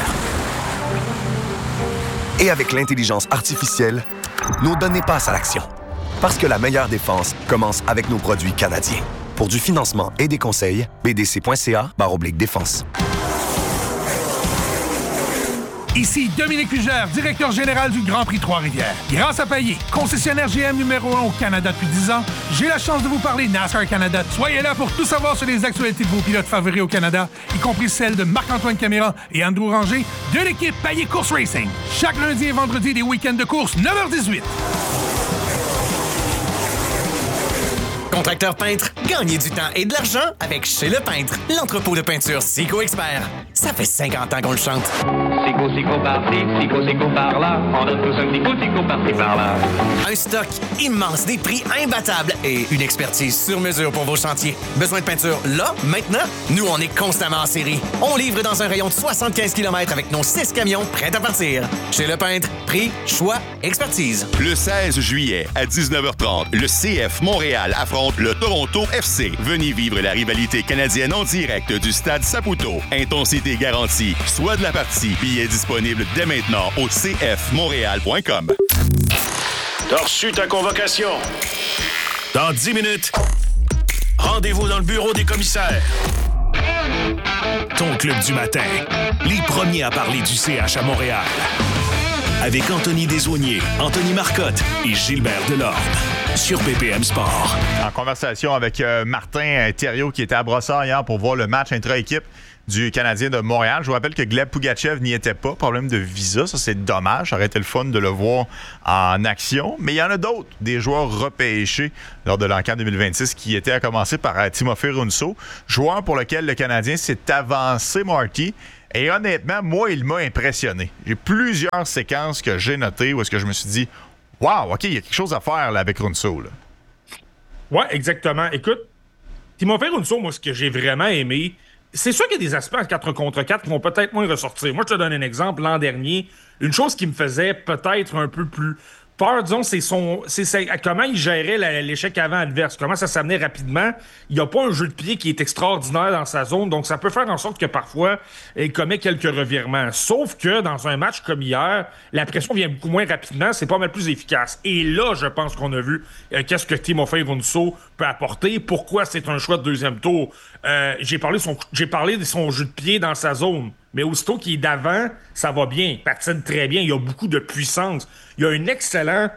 [SPEAKER 14] Et avec l'intelligence artificielle, nos données passent à l'action. Parce que la meilleure défense commence avec nos produits canadiens. Pour du financement et des conseils, b d c point c a barre oblique défense.
[SPEAKER 5] Ici Dominique Fugère, directeur général du Grand Prix Trois-Rivières. Grâce à Payet, concessionnaire G M numéro un au Canada depuis dix ans, j'ai la chance de vous parler NASCAR Canada. Soyez là pour tout savoir sur les actualités de vos pilotes favoris au Canada, y compris celles de Marc-Antoine Caméra et Andrew Ranger de l'équipe Payet Course Racing. Chaque lundi et vendredi des week-ends de course, neuf heures dix-huit.
[SPEAKER 8] Contracteur peintre, gagnez du temps et de l'argent avec Chez Le Peintre, l'entrepôt de peinture Sico Expert. Ça fait cinquante ans qu'on le chante.
[SPEAKER 15] sico, sico par-ci, sico, sico par-là. On donne tous un petit coup, sico par-ci, par-là.
[SPEAKER 8] Un stock immense, des prix imbattables et une expertise sur mesure pour vos chantiers. Besoin de peinture là, maintenant? Nous, on est constamment en série. On livre dans un rayon de soixante-quinze kilomètres avec nos six camions prêts à partir. Chez Le Peintre, prix, choix, expertise.
[SPEAKER 16] Le seize juillet à dix-neuf heures trente, le C F Montréal affronte le Toronto F C. Venez vivre la rivalité canadienne en direct du stade Saputo. Intensité garantie. Soit de la partie. Billets disponibles dès maintenant au c f montréal point com.
[SPEAKER 9] T'as reçu ta convocation. Dans dix minutes, rendez-vous dans le bureau des commissaires. Ton club du matin. Les premiers à parler du C H à Montréal. Avec Anthony Desaulniers, Anthony Marcotte et Gilbert Delorme. Sur B P M Sport.
[SPEAKER 2] En conversation avec euh, Martin Thériault qui était à Brossard hier pour voir le match intra-équipe du Canadien de Montréal. Je vous rappelle que Gleb Pougatchev n'y était pas. Problème de visa, ça c'est dommage. Ça aurait été le fun de le voir en action. Mais il y en a d'autres, des joueurs repêchés lors de l'Encan deux mille vingt-six qui étaient à commencer par euh, Timofey Runso, joueur pour lequel le Canadien s'est avancé, Marty. Et honnêtement, moi, il m'a impressionné. J'ai plusieurs séquences que j'ai notées où est-ce que je me suis dit « Wow, OK, il y a quelque chose à faire là, avec Runso. »
[SPEAKER 10] Ouais, exactement. Écoute, Timofey Runso, moi, ce que j'ai vraiment aimé, c'est sûr qu'il y a des aspects en quatre contre quatre qui vont peut-être moins ressortir. Moi, je te donne un exemple. L'an dernier, une chose qui me faisait peut-être un peu plus peur, disons, c'est son, c'est, c'est comment il gérait la, l'échec avant adverse, comment ça s'amenait rapidement. Il n'y a pas un jeu de pied qui est extraordinaire dans sa zone, donc ça peut faire en sorte que parfois, il commet quelques revirements. Sauf que dans un match comme hier, la pression vient beaucoup moins rapidement, c'est pas mal plus efficace. Et là, je pense qu'on a vu euh, qu'est-ce que Timofey Runso peut apporter, pourquoi c'est un choix de deuxième tour. Euh, j'ai parlé son, j'ai parlé de son jeu de pied dans sa zone. Mais aussitôt qu'il est d'avant, ça va bien. Il patine très bien. Il a beaucoup de puissance. Il a un excellent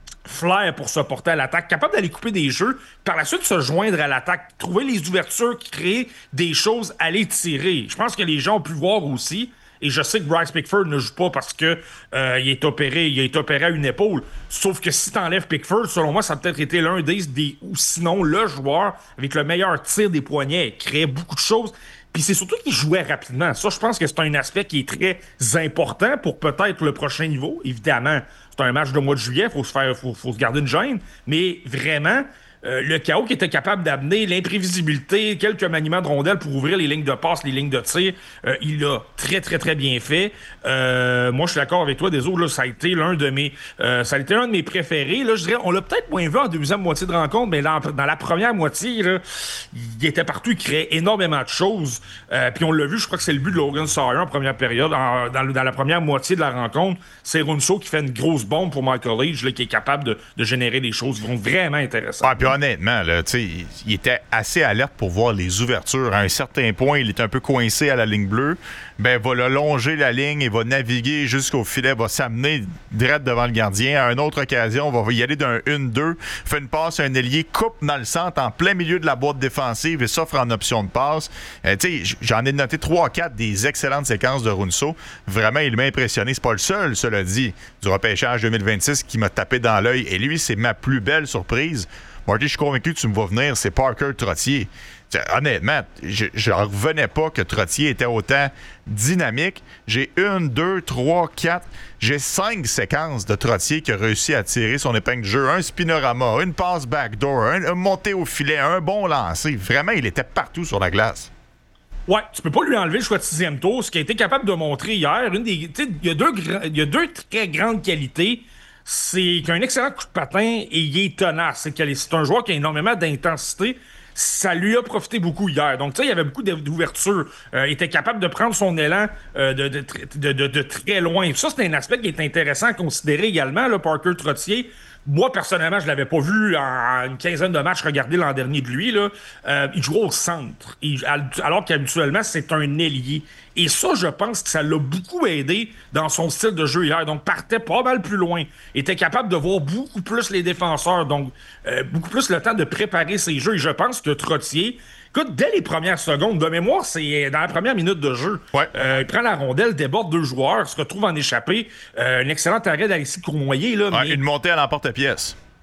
[SPEAKER 10] flair pour se porter à l'attaque, capable d'aller couper des jeux, par la suite se joindre à l'attaque, trouver les ouvertures, créer des choses, aller tirer. Je pense que les gens ont pu voir aussi, et je sais que Bryce Pickford ne joue pas parce que euh, il est opéré, il est opéré à une épaule. Sauf que si t'enlèves Pickford, selon moi, ça a peut-être été l'un des, des ou sinon le joueur avec le meilleur tir des poignets. Il créait beaucoup de choses. Puis c'est surtout qu'il jouait rapidement. Ça, je pense que c'est un aspect qui est très important pour peut-être le prochain niveau. Évidemment, c'est un match de mois de juillet, il faut se faire, faut, faut se garder une gêne. Mais vraiment, euh, le chaos qui était capable d'amener, l'imprévisibilité, quelques maniements de rondelles pour ouvrir les lignes de passe, les lignes de tir, euh, il l'a très, très, très bien fait. Euh, moi, je suis d'accord avec toi, des autres, là, ça a été l'un de mes, euh, ça a été un de mes préférés. Là, je dirais, on l'a peut-être moins vu en deuxième moitié de rencontre, mais dans, dans la première moitié, là, il était partout, il créait énormément de choses. Euh, puis on l'a vu, je crois que c'est le but de Logan Sawyer en première période, en, dans, dans la première moitié de la rencontre. C'est Runso qui fait une grosse bombe pour Michael Leach, là, qui est capable de, de générer des choses vraiment intéressantes.
[SPEAKER 2] Ah, puis honnêtement, là, il, il était assez alerte pour voir les ouvertures. À un certain point, il est un peu coincé à la ligne bleue. Ben, va le longer la ligne et va naviguer jusqu'au filet, va s'amener direct devant le gardien. À une autre occasion, on va y aller d'un un deux, fait une passe à un ailier, coupe dans le centre en plein milieu de la boîte défensive et s'offre en option de passe. Euh, tu sais, j'en ai noté trois quatre des excellentes séquences de Runso. Vraiment, il m'a impressionné. C'est pas le seul, cela dit, du repêchage deux mille vingt-six qui m'a tapé dans l'œil. Et lui, c'est ma plus belle surprise. Marty, je suis convaincu que tu me vas venir, c'est Parker Trottier. T'sais, honnêtement, je ne revenais pas que Trottier était autant dynamique. J'ai une, deux, trois, quatre, j'ai cinq séquences de Trottier qui a réussi à tirer son épingle de jeu. Un spinorama, une passe backdoor, un, un montée au filet, un bon lancer. Vraiment, il était partout sur la glace.
[SPEAKER 10] Ouais, tu peux pas lui enlever le choix de sixième tour. Ce qu'il a été capable de montrer hier, une des, il y a deux, il y a deux très grandes qualités. C'est qu'il a un excellent coup de patin et il est tenace. C'est, c'est un joueur qui a énormément d'intensité. Ça lui a profité beaucoup hier. Donc, tu sais, il y avait beaucoup d'ouverture. Euh, il était capable de prendre son élan euh, de, de, de, de, de très loin. Ça, c'est un aspect qui est intéressant à considérer également, là, Parker Trottier. Moi, personnellement, je l'avais pas vu en une quinzaine de matchs regardés l'an dernier de lui. Là. Euh, il jouait au centre, il, alors qu'habituellement, c'est un ailier. Et ça, je pense que ça l'a beaucoup aidé dans son style de jeu hier. Donc, partait pas mal plus loin. Était capable de voir beaucoup plus les défenseurs. Donc, euh, beaucoup plus le temps de préparer ses jeux. Et je pense que Trottier... Écoute, dès les premières secondes, de mémoire, c'est dans la première minute de jeu.
[SPEAKER 2] Ouais.
[SPEAKER 10] Euh, il prend la rondelle, déborde deux joueurs, se retrouve en échappée. Euh, un excellent arrêt d'Alexis Cournoyer. Là,
[SPEAKER 2] ouais,
[SPEAKER 10] mais...
[SPEAKER 2] Une montée à l'emporte-pièce.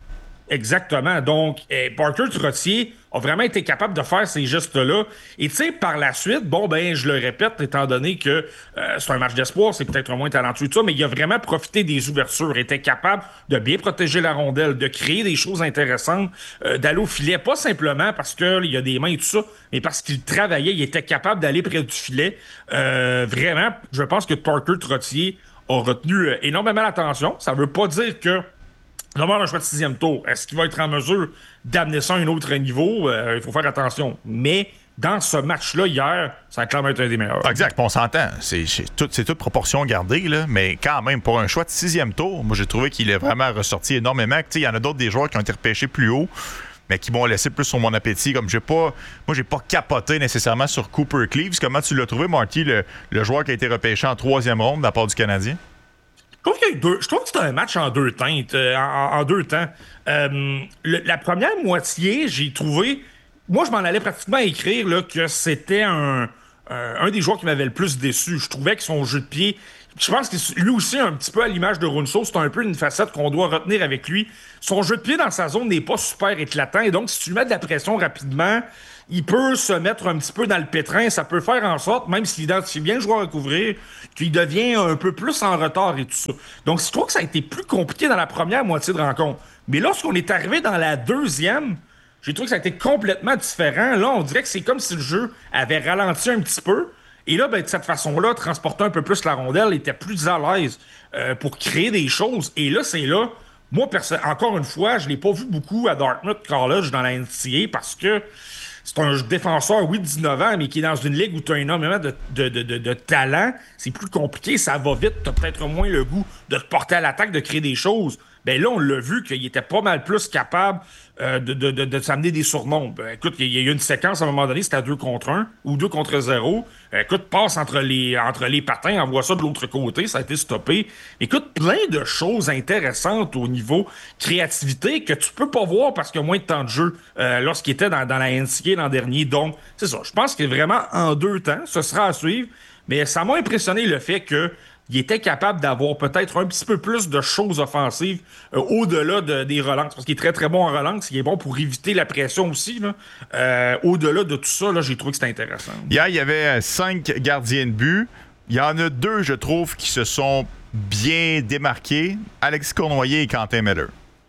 [SPEAKER 10] Exactement. Donc, eh, Parker Trottier a vraiment été capable de faire ces gestes-là. Et tu sais, par la suite, bon, ben, je le répète, étant donné que euh, c'est un match d'espoir, c'est peut-être moins talentueux que ça, mais il a vraiment profité des ouvertures, était capable de bien protéger la rondelle, de créer des choses intéressantes, euh, d'aller au filet, pas simplement parce qu'il y a des mains et tout ça, mais parce qu'il travaillait, il était capable d'aller près du filet. Euh, vraiment, je pense que Parker Trottier a retenu euh, énormément l'attention. Ça veut pas dire que d'avoir un choix de sixième tour, est-ce qu'il va être en mesure d'amener ça à un autre niveau? Euh, il faut faire attention. Mais dans ce match-là, hier, ça a clairement été un des meilleurs.
[SPEAKER 2] Exact, on s'entend. C'est, c'est, tout, c'est toute proportion gardée, là, mais quand même, pour un choix de sixième tour, moi, j'ai trouvé qu'il est vraiment ressorti énormément. Il y en a d'autres des joueurs qui ont été repêchés plus haut, mais qui m'ont laissé plus sur mon appétit. Comme j'ai pas, moi, j'ai pas capoté nécessairement sur Cooper Cleaves. Comment tu l'as trouvé, Marty, le, le joueur qui a été repêché en troisième ronde de la part du Canadien?
[SPEAKER 10] Je trouve, qu'il y a eu deux, je trouve que c'était un match en deux teintes, euh, en, en deux temps. Euh, le, la première moitié, j'ai trouvé... Moi, je m'en allais pratiquement écrire là, que c'était un, un, un des joueurs qui m'avait le plus déçu. Je trouvais que son jeu de pied... Je pense que lui aussi, un petit peu à l'image de Runso, c'est un peu une facette qu'on doit retenir avec lui. Son jeu de pied dans sa zone n'est pas super éclatant. Et donc, si tu lui mets de la pression rapidement, il peut se mettre un petit peu dans le pétrin. Ça peut faire en sorte, même s'il identifie bien le joueur à couvrir, qu'il devient un peu plus en retard et tout ça. Donc, je trouve que ça a été plus compliqué dans la première moitié de rencontre. Mais lorsqu'on est arrivé dans la deuxième, j'ai trouvé que ça a été complètement différent. Là, on dirait que c'est comme si le jeu avait ralenti un petit peu. Et là, ben, de cette façon-là, transporter un peu plus la rondelle, était plus à l'aise euh, pour créer des choses. Et là, c'est là, moi, perso- encore une fois, je ne l'ai pas vu beaucoup à Dartmouth College dans la N C A A parce que c'est un défenseur, oui, de dix-neuf ans, mais qui est dans une ligue où tu as énormément de, de, de, de, de talent. C'est plus compliqué, ça va vite, tu as peut-être moins le goût de te porter à l'attaque, de créer des choses. Ben là, on l'a vu qu'il était pas mal plus capable euh, de, de, de, de s'amener des surnombres. Ben, écoute, il y a eu une séquence à un moment donné, c'était à deux contre un ou deux contre zéro. Ben, écoute, passe entre les, entre les patins, envoie ça de l'autre côté, ça a été stoppé. Écoute, plein de choses intéressantes au niveau créativité que tu peux pas voir parce qu'il y a moins de temps de jeu euh, lorsqu'il était dans, dans la N C A A l'an dernier. Donc, c'est ça. Je pense que vraiment en deux temps, ce sera à suivre. Mais ça m'a impressionné le fait que il était capable d'avoir peut-être un petit peu plus de choses offensives euh, au-delà de, des relances. Parce qu'il est très, très bon en relance. Il est bon pour éviter la pression aussi. Là. Euh, au-delà de tout ça, là, j'ai trouvé que c'était intéressant.
[SPEAKER 2] Hier, il y avait cinq gardiens de but. Il y en a deux, je trouve, qui se sont bien démarqués. Alexis Cournoyer et Quentin Miller.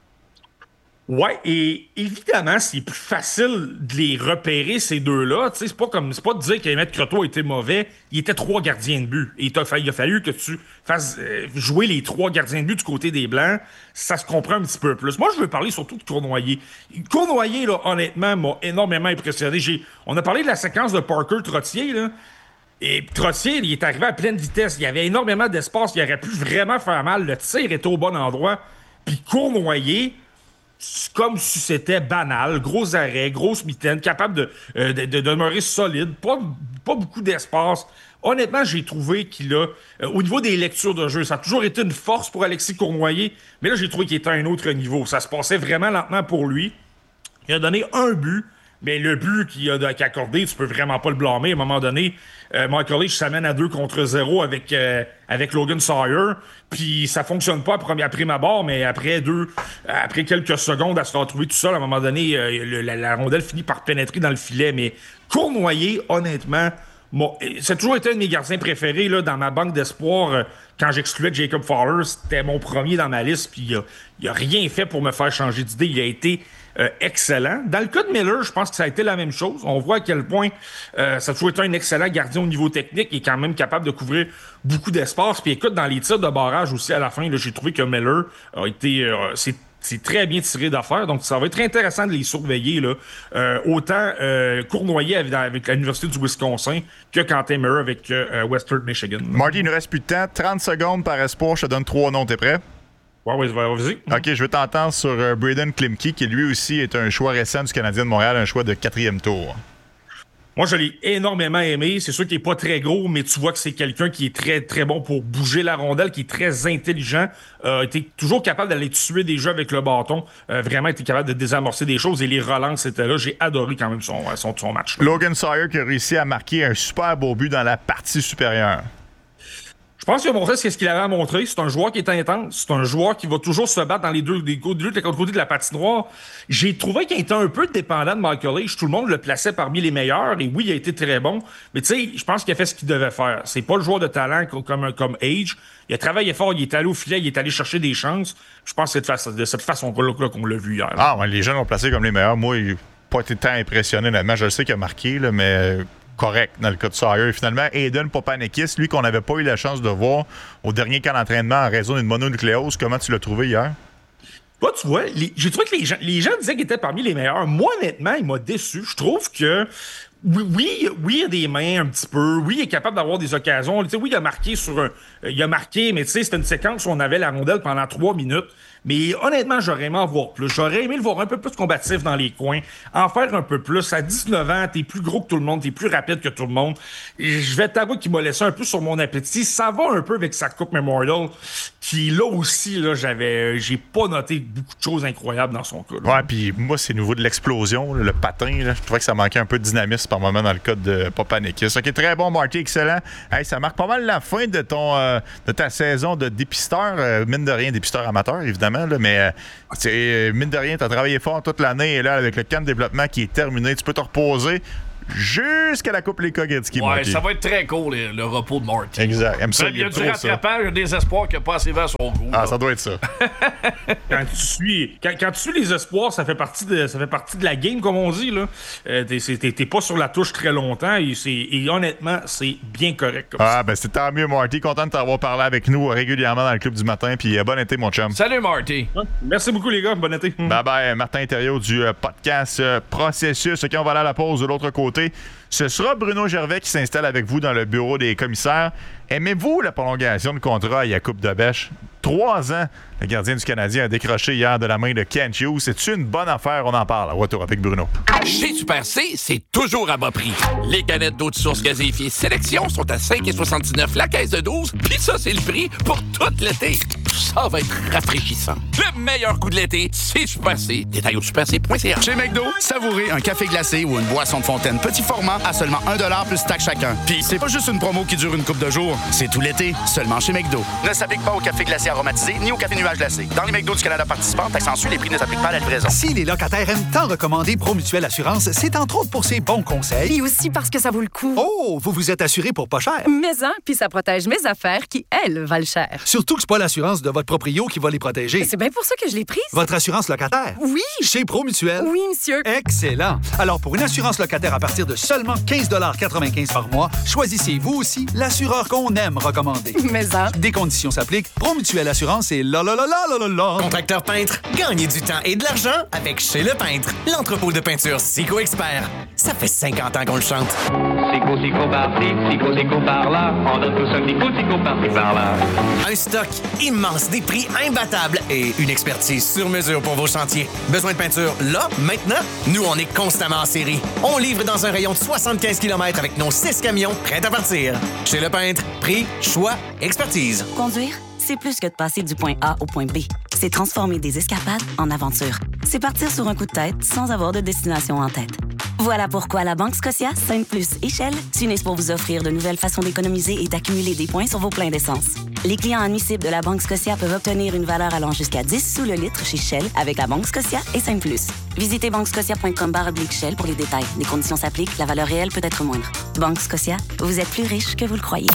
[SPEAKER 10] Ouais, et évidemment, c'est plus facile de les repérer, ces deux-là. Tu sais, c'est pas comme, c'est pas de dire qu'Emmett Croteau a été mauvais. Il était trois gardiens de but. Et il a fallu, il a fallu que tu fasses euh, jouer les trois gardiens de but du côté des Blancs. Ça se comprend un petit peu plus. Moi, je veux parler surtout de Cournoyer. Cournoyer, là, honnêtement, m'a énormément impressionné. J'ai, on a parlé de la séquence de Parker Trottier, là. Et Trottier, il est arrivé à pleine vitesse. Il y avait énormément d'espace. Il aurait pu vraiment faire mal. Le tir était au bon endroit. Puis Cournoyer, c'est comme si c'était banal, gros arrêt, grosse mitaine, capable de, euh, de, de demeurer solide, pas, pas beaucoup d'espace. Honnêtement, j'ai trouvé qu'il a, euh, au niveau des lectures de jeu, ça a toujours été une force pour Alexis Cournoyer, mais là, j'ai trouvé qu'il était à un autre niveau. Ça se passait vraiment lentement pour lui. Il a donné un but, mais le but qu'il a, qu'il a accordé, tu peux vraiment pas le blâmer. À un moment donné, euh, Michael Leach s'amène à deux contre zéro avec, euh, avec Logan Sawyer, puis ça fonctionne pas après, après ma barre, mais après deux, après quelques secondes à se retrouver tout seul, à un moment donné, euh, le, la, la rondelle finit par pénétrer dans le filet. Mais Cournoyer, honnêtement, bon, c'est toujours été un de mes gardiens préférés là, dans ma banque d'espoir. Euh, quand j'excluais Jacob Fowler, c'était mon premier dans ma liste, puis il a, il a rien fait pour me faire changer d'idée. Il a été euh, excellent. Dans le cas de Miller, je pense que ça a été la même chose. On voit à quel point euh, ça a toujours été un excellent gardien au niveau technique. Il est quand même capable de couvrir beaucoup d'espace. Puis écoute, dans les tirs de barrage aussi, à la fin, là, j'ai trouvé que Miller a été... Euh, c'est C'est très bien tiré d'affaires, donc ça va être intéressant de les surveiller. Là. Euh, autant euh, Cournoyer avec, avec l'Université du Wisconsin que Quentin Miller avec euh, Western Michigan.
[SPEAKER 2] Marty, il ne reste plus de temps. trente secondes par espoir. Je te donne trois noms. T'es prêt?
[SPEAKER 10] Ouais, ouais, vas-y.
[SPEAKER 2] OK, je veux t'entendre sur euh, Braden Klimke, qui lui aussi est un choix récent du Canadien de Montréal, un choix de quatrième tour.
[SPEAKER 10] Moi, je l'ai énormément aimé. C'est sûr qu'il n'est pas très gros, mais tu vois que c'est quelqu'un qui est très, très bon pour bouger la rondelle, qui est très intelligent. Euh, était toujours capable d'aller tuer des jeux avec le bâton. Euh, vraiment, était capable de désamorcer des choses et les relances étaient là. J'ai adoré quand même son, son, son match.
[SPEAKER 2] Logan Sawyer qui a réussi à marquer un super beau but dans la partie supérieure.
[SPEAKER 10] Je pense qu'il a montré ce qu'il avait à montrer. C'est un joueur qui est intense. C'est un joueur qui va toujours se battre dans les deux, les deux, les côtés de la patinoire. J'ai trouvé qu'il était un peu dépendant de Michael Age. Tout le monde le plaçait parmi les meilleurs. Et oui, il a été très bon. Mais tu sais, je pense qu'il a fait ce qu'il devait faire. C'est pas le joueur de talent comme, comme Age. Il a travaillé fort. Il est allé au filet. Il est allé chercher des chances. Je pense que c'est de, de cette façon-là qu'on l'a vu hier.
[SPEAKER 2] Ah, ouais, les jeunes l'ont placé comme les meilleurs. Moi, il n'a pas été tant impressionné. Honnêtement, je le sais qu'il a marqué, là, mais... correct dans le cas de Sawyer. Et finalement, Aiden Papanekis, lui qu'on n'avait pas eu la chance de voir au dernier camp d'entraînement en raison d'une mononucléose, comment tu l'as trouvé hier?
[SPEAKER 10] Toi, tu vois, les, j'ai trouvé que les gens, les gens disaient qu'il était parmi les meilleurs. Moi, honnêtement, il m'a déçu. Je trouve que oui, oui, oui, il a des mains un petit peu. Oui, il est capable d'avoir des occasions. Tu sais, oui, il a marqué sur un... Il a marqué, mais tu sais, c'était une séquence où on avait la rondelle pendant trois minutes. Mais honnêtement, j'aurais aimé en voir plus. J'aurais aimé le voir un peu plus combatif dans les coins, en faire un peu plus. À dix-neuf ans, t'es plus gros que tout le monde, t'es plus rapide que tout le monde. Et je vais t'avouer qu'il m'a laissé un peu sur mon appétit. Ça va un peu avec sa Coupe Memorial, qui là aussi, là, j'avais, j'ai pas noté beaucoup de choses incroyables dans son cas. Là.
[SPEAKER 2] Ouais, puis moi, c'est nouveau de l'explosion, là, le patin. Là, je trouvais que ça manquait un peu de dynamisme par moment dans le cas de Papanekis. Ok, très bon, Marty, excellent. Hey, ça marque pas mal la fin de ton euh, de ta saison de dépisteur, euh, mine de rien, dépisteur amateur, évidemment. Là, mais euh, mine de rien, tu as travaillé fort toute l'année et là, avec le camp de développement qui est terminé, tu peux te reposer jusqu'à la Coupe Léka Gretzky.
[SPEAKER 1] Ouais, Marty. Ça va être très cool, le, le repos de Marty.
[SPEAKER 2] Exact. Aime ça,
[SPEAKER 1] il y a du rattrapage, il y a des espoirs qui n'ont pas assez vers son goût.
[SPEAKER 2] Ah,
[SPEAKER 1] là.
[SPEAKER 2] Ça doit être ça.
[SPEAKER 10] quand, tu suis, quand, quand tu suis les espoirs, ça fait partie de, ça fait partie de la game, comme on dit. Là. Euh, t'es, t'es, t'es pas sur la touche très longtemps et, c'est, et honnêtement, c'est bien correct. Comme
[SPEAKER 2] ah,
[SPEAKER 10] ça.
[SPEAKER 2] ben c'est tant mieux, Marty. Content de t'avoir parlé avec nous régulièrement dans le club du matin. Puis euh, bon été, mon chum.
[SPEAKER 1] Salut, Marty.
[SPEAKER 10] Ouais, merci beaucoup, les gars. Bon été.
[SPEAKER 2] Bye bye, Martin Thériault du euh, podcast euh, Processus. OK, on va aller à la pause de l'autre côté. Ce sera Bruno Gervais qui s'installe avec vous dans le bureau des commissaires. Aimez-vous la prolongation de contrat à Jakub Dobeš? Trois ans, le gardien du Canadien a décroché hier de la main de Kent Hughes. C'est une bonne affaire? On en parle. Retour avec Bruno.
[SPEAKER 3] Chez Super C, c'est toujours à bas prix. Les canettes d'eau de source gazéifiée Sélection sont à cinq virgule soixante-dix-neuf la caisse de douze, puis ça, c'est le prix pour tout l'été. Ça va être rafraîchissant. Le meilleur coup de l'été, c'est Super C. Détail au super c point c a.
[SPEAKER 6] Chez McDo, savourez un café glacé ou une boisson de fontaine petit format à seulement un dollar plus taxe chacun. Puis c'est pas juste une promo qui dure une couple de jours, c'est tout l'été, seulement chez McDo. Ne s'applique pas au café glacé aromatisé ni au café nuage glacé. Dans les McDo du Canada participants, taxe en sus, les prix ne s'appliquent pas à la livraison. Si les locataires aiment tant recommander Promutuelle Assurance, c'est entre autres pour ses bons conseils.
[SPEAKER 13] Et aussi parce que ça vaut le coup.
[SPEAKER 6] Oh, vous vous êtes assuré pour pas cher.
[SPEAKER 13] Mais hein, puis ça protège mes affaires qui, elles, valent cher.
[SPEAKER 6] Surtout que c'est pas l'assurance de votre proprio qui va les protéger.
[SPEAKER 13] C'est bien pour ça que je l'ai prise.
[SPEAKER 6] Votre assurance locataire?
[SPEAKER 13] Oui.
[SPEAKER 6] Chez Promutuelle?
[SPEAKER 13] Oui, monsieur.
[SPEAKER 6] Excellent. Alors, pour une assurance locataire à partir de seulement quinze quatre-vingt-quinze par mois, choisissez vous aussi l'assureur qu'on aime recommander.
[SPEAKER 13] Mais hein.
[SPEAKER 6] Des conditions s'appliquent. Promutuelle Assurance et la la la la la la.
[SPEAKER 8] Contracteur peintre, gagnez du temps et de l'argent avec Chez Le Peintre, l'entrepôt de peinture Sico Expert. Ça fait cinquante ans qu'on le chante.
[SPEAKER 15] Sico, sico par-ci, sico, sico par-là. On donne tous un sico, sico par-ci, par-là.
[SPEAKER 8] Un stock immense, des prix imbattables et une expertise sur mesure pour vos chantiers. Besoin de peinture là, maintenant? Nous, on est constamment en série. On livre dans un rayon de soixante-quinze kilomètres avec nos six camions prêts à partir. Chez Le Peintre, prix, choix, expertise.
[SPEAKER 17] Conduire, c'est plus que de passer du point A au point B. C'est transformer des escapades en aventures. C'est partir sur un coup de tête sans avoir de destination en tête. Voilà pourquoi la Banque Scotia, Sainte-Plus et Shell s'unissent pour vous offrir de nouvelles façons d'économiser et d'accumuler des points sur vos pleins d'essence. Les clients admissibles de la Banque Scotia peuvent obtenir une valeur allant jusqu'à dix sous le litre chez Shell avec la Banque Scotia et Sainte-Plus. Visitez banquescotia point com barre oblique Shell pour les détails. Les conditions s'appliquent, la valeur réelle peut être moindre. Banque Scotia, vous êtes plus riche que vous le croyez.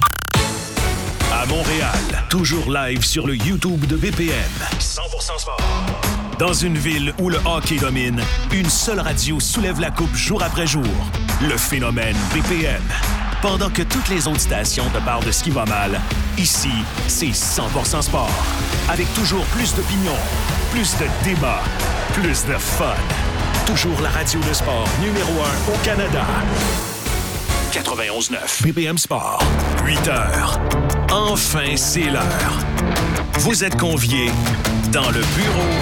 [SPEAKER 9] À Montréal, toujours live sur le YouTube de B P M. cent pour cent sport. Dans une ville où le hockey domine, une seule radio soulève la coupe jour après jour. Le phénomène B P M. Pendant que toutes les autres stations te parlent de ce qui va mal, ici, c'est cent pour cent sport. Avec toujours plus d'opinions, plus de débats, plus de fun. Toujours la radio de sport numéro un au Canada. quatre-vingt-onze neuf B P M Sport. huit heures. Enfin, c'est l'heure. Vous êtes conviés dans le bureau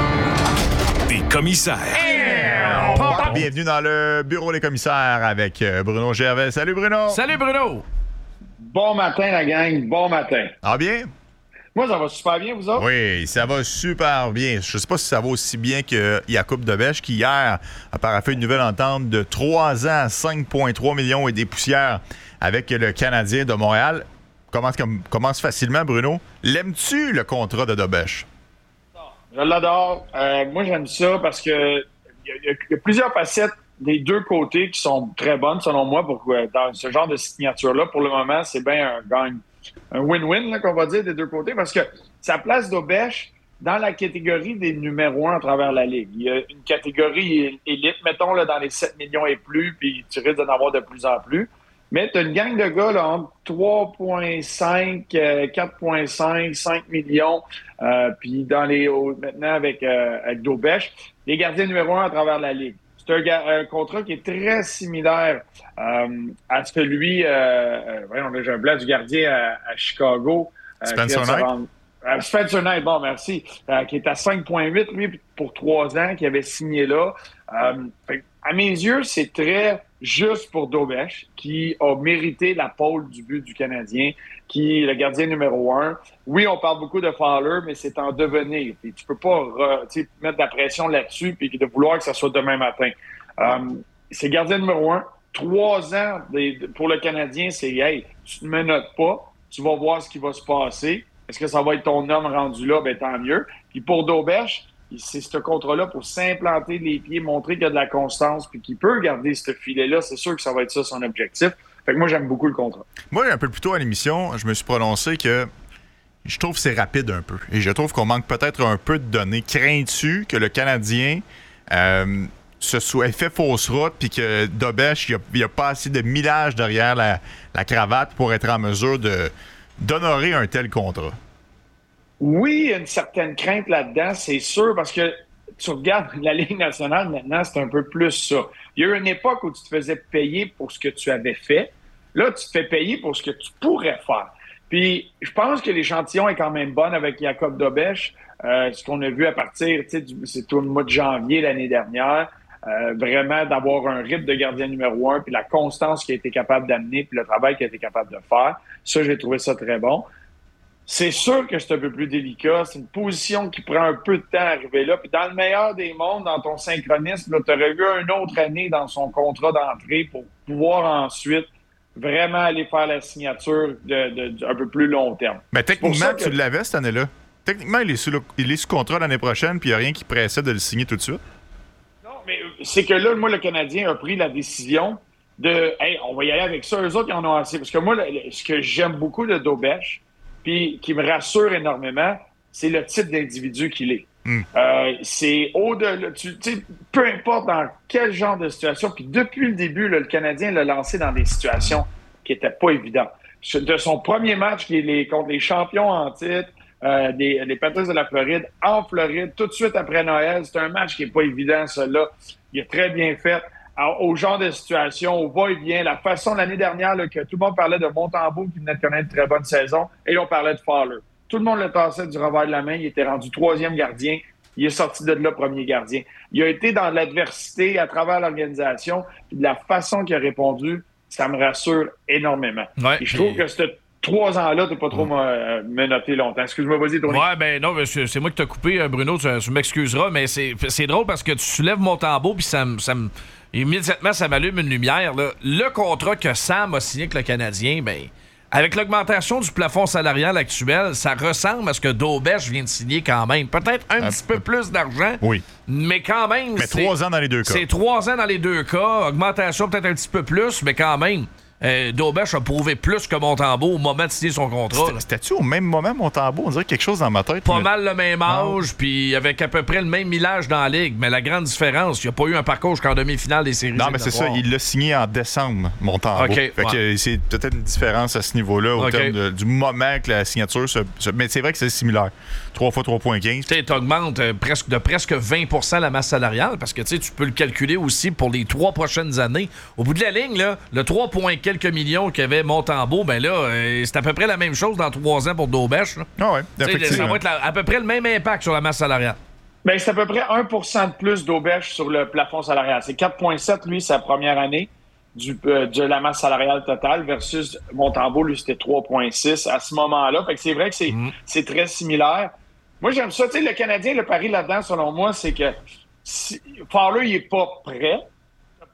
[SPEAKER 9] des commissaires.
[SPEAKER 2] Bienvenue dans le bureau des commissaires avec Bruno Gervais. Salut Bruno!
[SPEAKER 1] Salut Bruno!
[SPEAKER 18] Bon matin la gang, bon matin.
[SPEAKER 2] Ah bien?
[SPEAKER 18] Moi, ça va super bien, vous autres?
[SPEAKER 2] Oui, ça va super bien. Je sais pas si ça va aussi bien que Jakub Dobeš qui, hier, a paraphé une nouvelle entente de trois ans à cinq virgule trois millions et des poussières avec le Canadien de Montréal. commence, comme, commence facilement, Bruno. L'aimes-tu, le contrat de Dobèche?
[SPEAKER 18] Je l'adore. Euh, moi, j'aime ça parce que il y, y, y a plusieurs facettes des deux côtés qui sont très bonnes, selon moi, pour euh, dans ce genre de signature-là. Pour le moment, c'est bien un gagne, un win-win, là, qu'on va dire, des deux côtés, parce que ça place Dobèche dans la catégorie des numéros un à travers la Ligue. Il y a une catégorie élite, mettons, là, dans les sept millions et plus, puis tu risques d'en avoir de plus en plus. Mais tu as une gang de gars là, entre trois virgule cinq, quatre virgule cinq, cinq millions, euh, puis dans les maintenant avec, euh, avec Dobèche, les gardiens numéro un à travers la Ligue. C'est un, un contrat qui est très similaire euh, à celui, euh, euh, voyons, j'ai un blanc du gardien à, à Chicago. Euh,
[SPEAKER 2] Spencer Knight.
[SPEAKER 18] Euh, Spencer Knight, bon, merci, euh, qui est à cinq virgule huit, lui, pour trois ans, qui avait signé là. Euh, fait, à mes yeux, c'est très juste pour Dobèche, qui a mérité la pole du but du Canadien, qui est le gardien numéro un. Oui, on parle beaucoup de Fowler, mais c'est en devenir. Et tu peux pas re, mettre de la pression là-dessus et de vouloir que ça soit demain matin. Euh, c'est gardien numéro un. Trois ans des, pour le Canadien, c'est « Hey, tu ne me notes pas, tu vas voir ce qui va se passer. Est-ce que ça va être ton homme rendu là? Ben tant mieux. » Puis pour Dobèche, c'est ce contrat-là pour s'implanter les pieds, montrer qu'il y a de la constance puis qu'il peut garder ce filet-là. C'est sûr que ça va être ça son objectif. Fait que moi, j'aime beaucoup le contrat.
[SPEAKER 2] Moi, un peu plus tôt à l'émission, je me suis prononcé que je trouve que c'est rapide un peu. Et je trouve qu'on manque peut-être un peu de données. Crains-tu que le Canadien euh, se soit fait fausse route puis que Dobèche, il n'y a, a pas assez de millage derrière la, la cravate pour être en mesure de, d'honorer un tel contrat?
[SPEAKER 18] Oui, il y a une certaine crainte là-dedans, c'est sûr, parce que tu regardes la Ligue nationale maintenant, c'est un peu plus ça. Il y a eu une époque où tu te faisais payer pour ce que tu avais fait. Là, tu te fais payer pour ce que tu pourrais faire. Puis, je pense que l'échantillon est quand même bon avec Jacob Dobèche. Euh, ce qu'on a vu à partir, tu sais, c'est tout le mois de janvier l'année dernière, euh, vraiment d'avoir un rythme de gardien numéro un, puis la constance qu'il a été capable d'amener, puis le travail qu'il a été capable de faire. Ça, j'ai trouvé ça très bon. C'est sûr que c'est un peu plus délicat. C'est une position qui prend un peu de temps à arriver là. Puis dans le meilleur des mondes, dans ton synchronisme, tu aurais eu une autre année dans son contrat d'entrée pour pouvoir ensuite vraiment aller faire la signature de, de, de un peu plus long terme.
[SPEAKER 2] Mais techniquement,
[SPEAKER 18] que...
[SPEAKER 2] tu l'avais cette année-là. Techniquement, il est sous, le, il est sous contrat l'année prochaine, puis il n'y a rien qui pressait de le signer tout de suite.
[SPEAKER 18] Non, mais c'est que là, moi, le Canadien a pris la décision de « Hey, on va y aller avec ça. » Eux autres, ils en ont assez. Parce que moi, le, ce que j'aime beaucoup de Dobèche, puis qui me rassure énormément, c'est le type d'individu qu'il est. Mm. Euh, c'est au-delà, tu sais, peu importe dans quel genre de situation, puis depuis le début, là, le Canadien l'a lancé dans des situations qui n'étaient pas évidentes. De son premier match les, les, contre les champions en titre, euh, les, les Panthers de la Floride, en Floride, tout de suite après Noël, c'est un match qui n'est pas évident, celui-là. Il est très bien fait. Alors, au genre de situation, au va-et-vient, la façon l'année dernière là, que tout le monde parlait de Montembeault qui venait de connaître une très bonne saison, et on parlait de Fowler. Tout le monde le tassait du revers de la main, il était rendu troisième gardien, il est sorti de là premier gardien. Il a été dans l'adversité à travers l'organisation, puis de la façon qu'il a répondu, ça me rassure énormément.
[SPEAKER 1] Ouais,
[SPEAKER 18] et je trouve
[SPEAKER 1] et...
[SPEAKER 18] que ce trois ans-là, t'es pas trop ouais. me noter longtemps. Excuse-moi, vas-y, Tony.
[SPEAKER 1] Ouais, ben non, c'est, c'est moi qui t'ai coupé, Bruno, tu, tu m'excuseras, mais c'est, c'est drôle parce que tu soulèves Montembeault, puis ça me... Ça me... Immédiatement, ça m'allume une lumière. Là. Le contrat que Sam a signé avec le Canadien, ben, avec l'augmentation du plafond salarial actuel, ça ressemble à ce que Dobèche vient de signer quand même. Peut-être un ah, petit peu plus d'argent,
[SPEAKER 2] oui.
[SPEAKER 1] mais quand même...
[SPEAKER 2] Mais c'est, trois ans dans les deux cas.
[SPEAKER 1] C'est trois ans dans les deux cas. Augmentation peut-être un petit peu plus, mais quand même... Euh, Dobèche a prouvé plus que Montembeault au moment de signer son contrat.
[SPEAKER 2] C'était, c'était-tu au même moment, Montembeault? On dirait quelque chose dans ma tête.
[SPEAKER 1] Pas
[SPEAKER 2] mais...
[SPEAKER 1] mal le même âge, puis avec à peu près le même millage dans la Ligue. Mais la grande différence, il n'y a pas eu un parcours jusqu'en demi-finale des séries.
[SPEAKER 2] Non, mais c'est ça, il l'a signé en décembre, Montembeault.
[SPEAKER 1] Okay,
[SPEAKER 2] fait ouais. que c'est peut-être une différence à ce niveau-là au okay. terme de, du moment que la signature se, se... Mais c'est vrai que c'est similaire. trois fois trois virgule quinze.
[SPEAKER 1] Tu augmentes euh, presque, de presque vingt pour cent la masse salariale parce que tu peux le calculer aussi pour les trois prochaines années. Au bout de la ligne, là, le trois points quelques millions qu'il Montembeault, ben là, euh, c'est à peu près la même chose dans trois ans pour Dobèche.
[SPEAKER 2] Ah ouais,
[SPEAKER 1] ça va être la, à peu près le même impact sur la masse salariale.
[SPEAKER 18] Ben, c'est à peu près un pour cent de plus Dobèche sur le plafond salarial. C'est quatre virgule sept, lui, sa première année du, euh, de la masse salariale totale versus Montembeault, lui, c'était trois virgule six à ce moment-là. Fait que c'est vrai que c'est, mmh. c'est très similaire. Moi, j'aime ça. Tu sais, le Canadien, le pari là-dedans, selon moi, c'est que si, Fowler, il est pas prêt.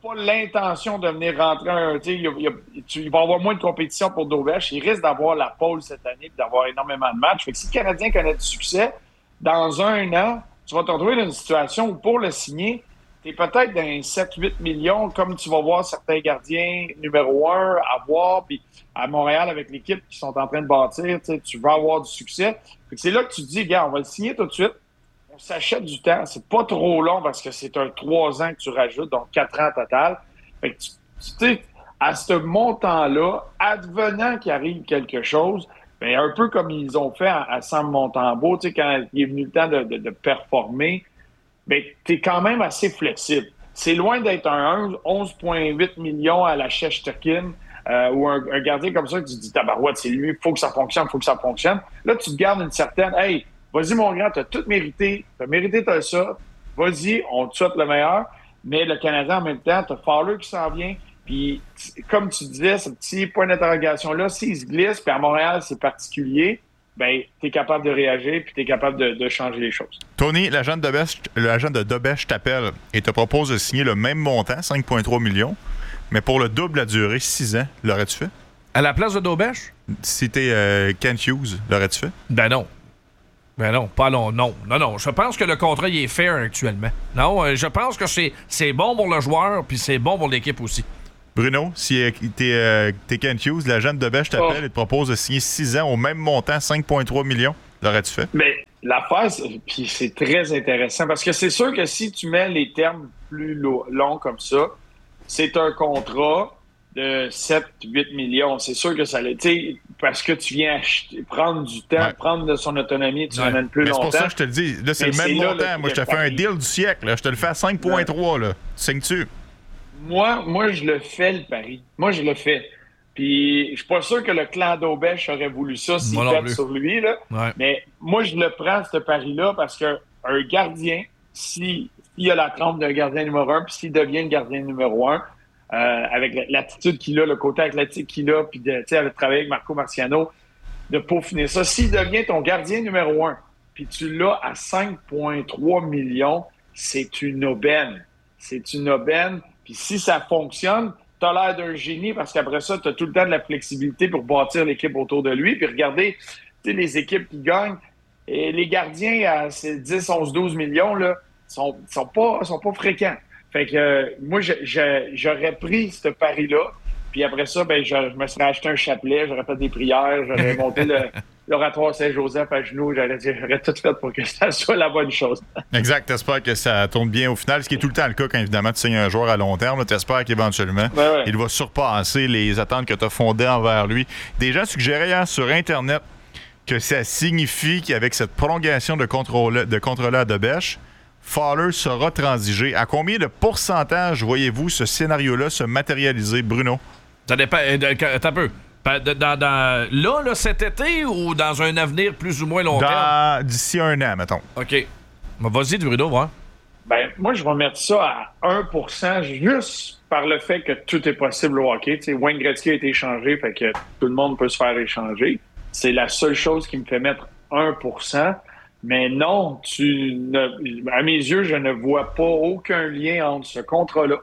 [SPEAKER 18] pas l'intention de venir rentrer un. Il, il, il, il va y avoir moins de compétition pour Dobèche. Il risque d'avoir la pole cette année et d'avoir énormément de matchs. Fait que si le Canadien connaît du succès, dans un an, tu vas te retrouver dans une situation où pour le signer, tu es peut-être dans sept à huit millions, comme tu vas voir certains gardiens numéro un avoir. Puis à Montréal, avec l'équipe qui sont en train de bâtir, tu vas avoir du succès. Fait que c'est là que tu te dis, gars, on va le signer tout de suite. On s'achète du temps. C'est pas trop long parce que c'est un trois ans que tu rajoutes, donc quatre ans total. Fait que tu sais, à ce montant-là, advenant qu'il arrive quelque chose, bien, un peu comme ils ont fait à, à Sam Montembeault, tu sais, quand il est venu le temps de, de, de performer, bien, tu es quand même assez flexible. C'est loin d'être un onze virgule huit millions à la Shesterkin euh, ou un, un gardien comme ça que tu te dis, tabarouette, c'est lui, il faut que ça fonctionne, il faut que ça fonctionne. Là, tu te gardes une certaine, hey, vas-y, mon grand, t'as tout mérité. T'as mérité, t'as ça. Vas-y, on te souhaite le meilleur. Mais le Canadien, en même temps, t'as Fowler qui s'en vient. Puis, comme tu disais, ce petit point d'interrogation-là, s'il se glisse, puis à Montréal, c'est particulier, bien, t'es capable de réagir, puis t'es capable de, de changer les choses.
[SPEAKER 2] Tony, l'agent de Dobèche, l'agent de Dobèche t'appelle et te propose de signer le même montant, cinq virgule trois millions, mais pour le double la durée, six ans. L'aurais-tu fait?
[SPEAKER 1] À la place de Dobèche?
[SPEAKER 2] Si t'es euh, Kent Hughes, l'aurais-tu fait?
[SPEAKER 1] Ben non. Ben non, pas long, non. Non, non. Je pense que le contrat, il est fair actuellement. Non, euh, je pense que c'est, c'est bon pour le joueur, puis c'est bon pour l'équipe aussi.
[SPEAKER 2] Bruno, si euh, t'es, euh, t'es Kent Hughes, l'agent de Dobèche t'appelle oh. et te propose de signer six ans au même montant, cinq virgule trois millions, l'aurais-tu fait?
[SPEAKER 18] Mais l'affaire, c'est, puis c'est très intéressant, parce que c'est sûr que si tu mets les termes plus lo- longs comme ça, c'est un contrat de sept à huit millions. C'est sûr que ça l'est. Parce que tu viens acheter, prendre du temps, ouais. prendre de son autonomie, tu ouais. l'amènes plus
[SPEAKER 2] mais
[SPEAKER 18] longtemps.
[SPEAKER 2] C'est pour ça que je te le dis. Là, c'est mais le même c'est montant. Là, moi, je te fais un deal du siècle. Là. Je te le fais à cinq virgule trois. Ouais. Signes-tu?
[SPEAKER 18] Moi, moi, je le fais, le pari. Moi, je le fais. Puis, je suis pas sûr que le clan d'Aubèche aurait voulu ça s'il pète sur lui. Là. Ouais. Mais moi, je le prends, ce pari-là, parce qu'un gardien, s'il si, a la trempe d'un gardien numéro un, puis s'il devient le gardien numéro un, Euh, avec l'attitude qu'il a, le côté athlétique qu'il a, puis de, tu sais, avec travailler avec Marco Marciano, de peaufiner ça. S'il devient ton gardien numéro un, puis tu l'as à cinq virgule trois millions, c'est une aubaine. C'est une aubaine. Puis si ça fonctionne, t'as l'air d'un génie parce qu'après ça, t'as tout le temps de la flexibilité pour bâtir l'équipe autour de lui. Puis regardez, tu sais, les équipes qui gagnent, et les gardiens à ces dix, onze, douze millions, là, sont, sont pas, sont pas fréquents. Fait que euh, moi, je, je, j'aurais pris ce pari-là. Puis après ça, ben, je, je me serais acheté un chapelet, j'aurais fait des prières, j'aurais monté le, l'oratoire Saint-Joseph à genoux, j'aurais, j'aurais tout fait pour que ça soit la bonne chose.
[SPEAKER 2] Exact. T'espères que ça tourne bien au final, ce qui est tout le temps le cas quand, évidemment, tu signes un joueur à long terme. T'espères qu'éventuellement, ben ouais. il va surpasser les attentes que tu as fondées envers lui. Des gens suggéraient hier sur Internet que ça signifie qu'avec cette prolongation de contrôle de contrôle à Dobèche, Fowler sera transigé. À combien de pourcentage voyez-vous ce scénario-là se matérialiser, Bruno? Ça dépend.
[SPEAKER 1] Attends un peu. Dans, dans, là, là, cet été ou dans un avenir plus ou moins long
[SPEAKER 2] dans,
[SPEAKER 1] terme?
[SPEAKER 2] D'ici un an, mettons.
[SPEAKER 1] OK. Bon, vas-y, Bruno, voir.
[SPEAKER 18] Ben, moi, je vais mettre ça à un pour cent juste par le fait que tout est possible au hockey. Tu sais, Wayne Gretzky a été échangé, fait que tout le monde peut se faire échanger. C'est la seule chose qui me fait mettre un pour cent. Mais non, tu ne, à mes yeux, je ne vois pas aucun lien entre ce contrat-là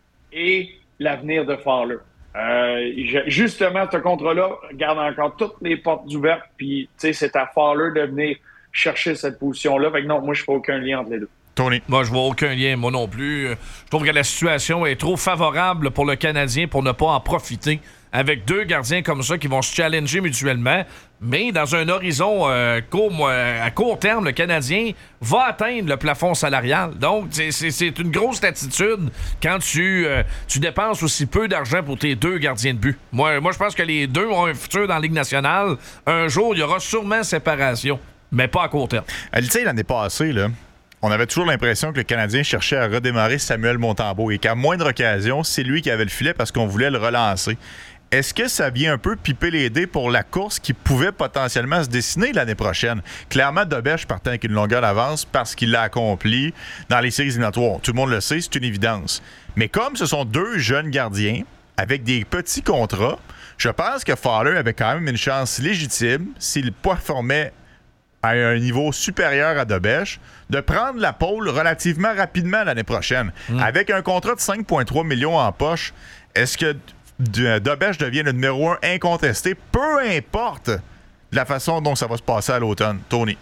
[SPEAKER 18] et l'avenir de Fowler. Euh, je, justement, ce contrat-là garde encore toutes les portes ouvertes, puis c'est à Fowler de venir chercher cette position-là. Fait que non, moi, je ne vois aucun lien entre les deux.
[SPEAKER 2] Tony.
[SPEAKER 1] Moi, je vois aucun lien, moi non plus. Je trouve que la situation est trop favorable pour le Canadien pour ne pas en profiter. Avec deux gardiens comme ça qui vont se challenger mutuellement. Mais dans un horizon euh, court, à court terme, le Canadien va atteindre le plafond salarial. Donc, c'est, c'est, c'est une grosse attitude quand tu, euh, tu dépenses aussi peu d'argent pour tes deux gardiens de but. Moi, moi, je pense que les deux ont un futur dans la Ligue nationale. Un jour, il y aura sûrement séparation, mais pas à court terme.
[SPEAKER 2] Tu sais, l'année passée, là, on avait toujours l'impression que le Canadien cherchait à redémarrer Samuel Montembeault et qu'à moindre occasion, c'est lui qui avait le filet parce qu'on voulait le relancer. Est-ce que ça vient un peu piper les dés pour la course qui pouvait potentiellement se dessiner l'année prochaine? Clairement, Dobèche partait avec une longueur d'avance parce qu'il l'a accompli dans les séries éliminatoires. Tout le monde le sait, c'est une évidence. Mais comme ce sont deux jeunes gardiens avec des petits contrats, je pense que Fowler avait quand même une chance légitime s'il performait à un niveau supérieur à Dobèche, de prendre la pole relativement rapidement l'année prochaine. Mm. Avec un contrat de cinq virgule trois millions en poche, est-ce que Dobèche devient le numéro un incontesté, peu importe la façon dont ça va se passer à l'automne? Tony.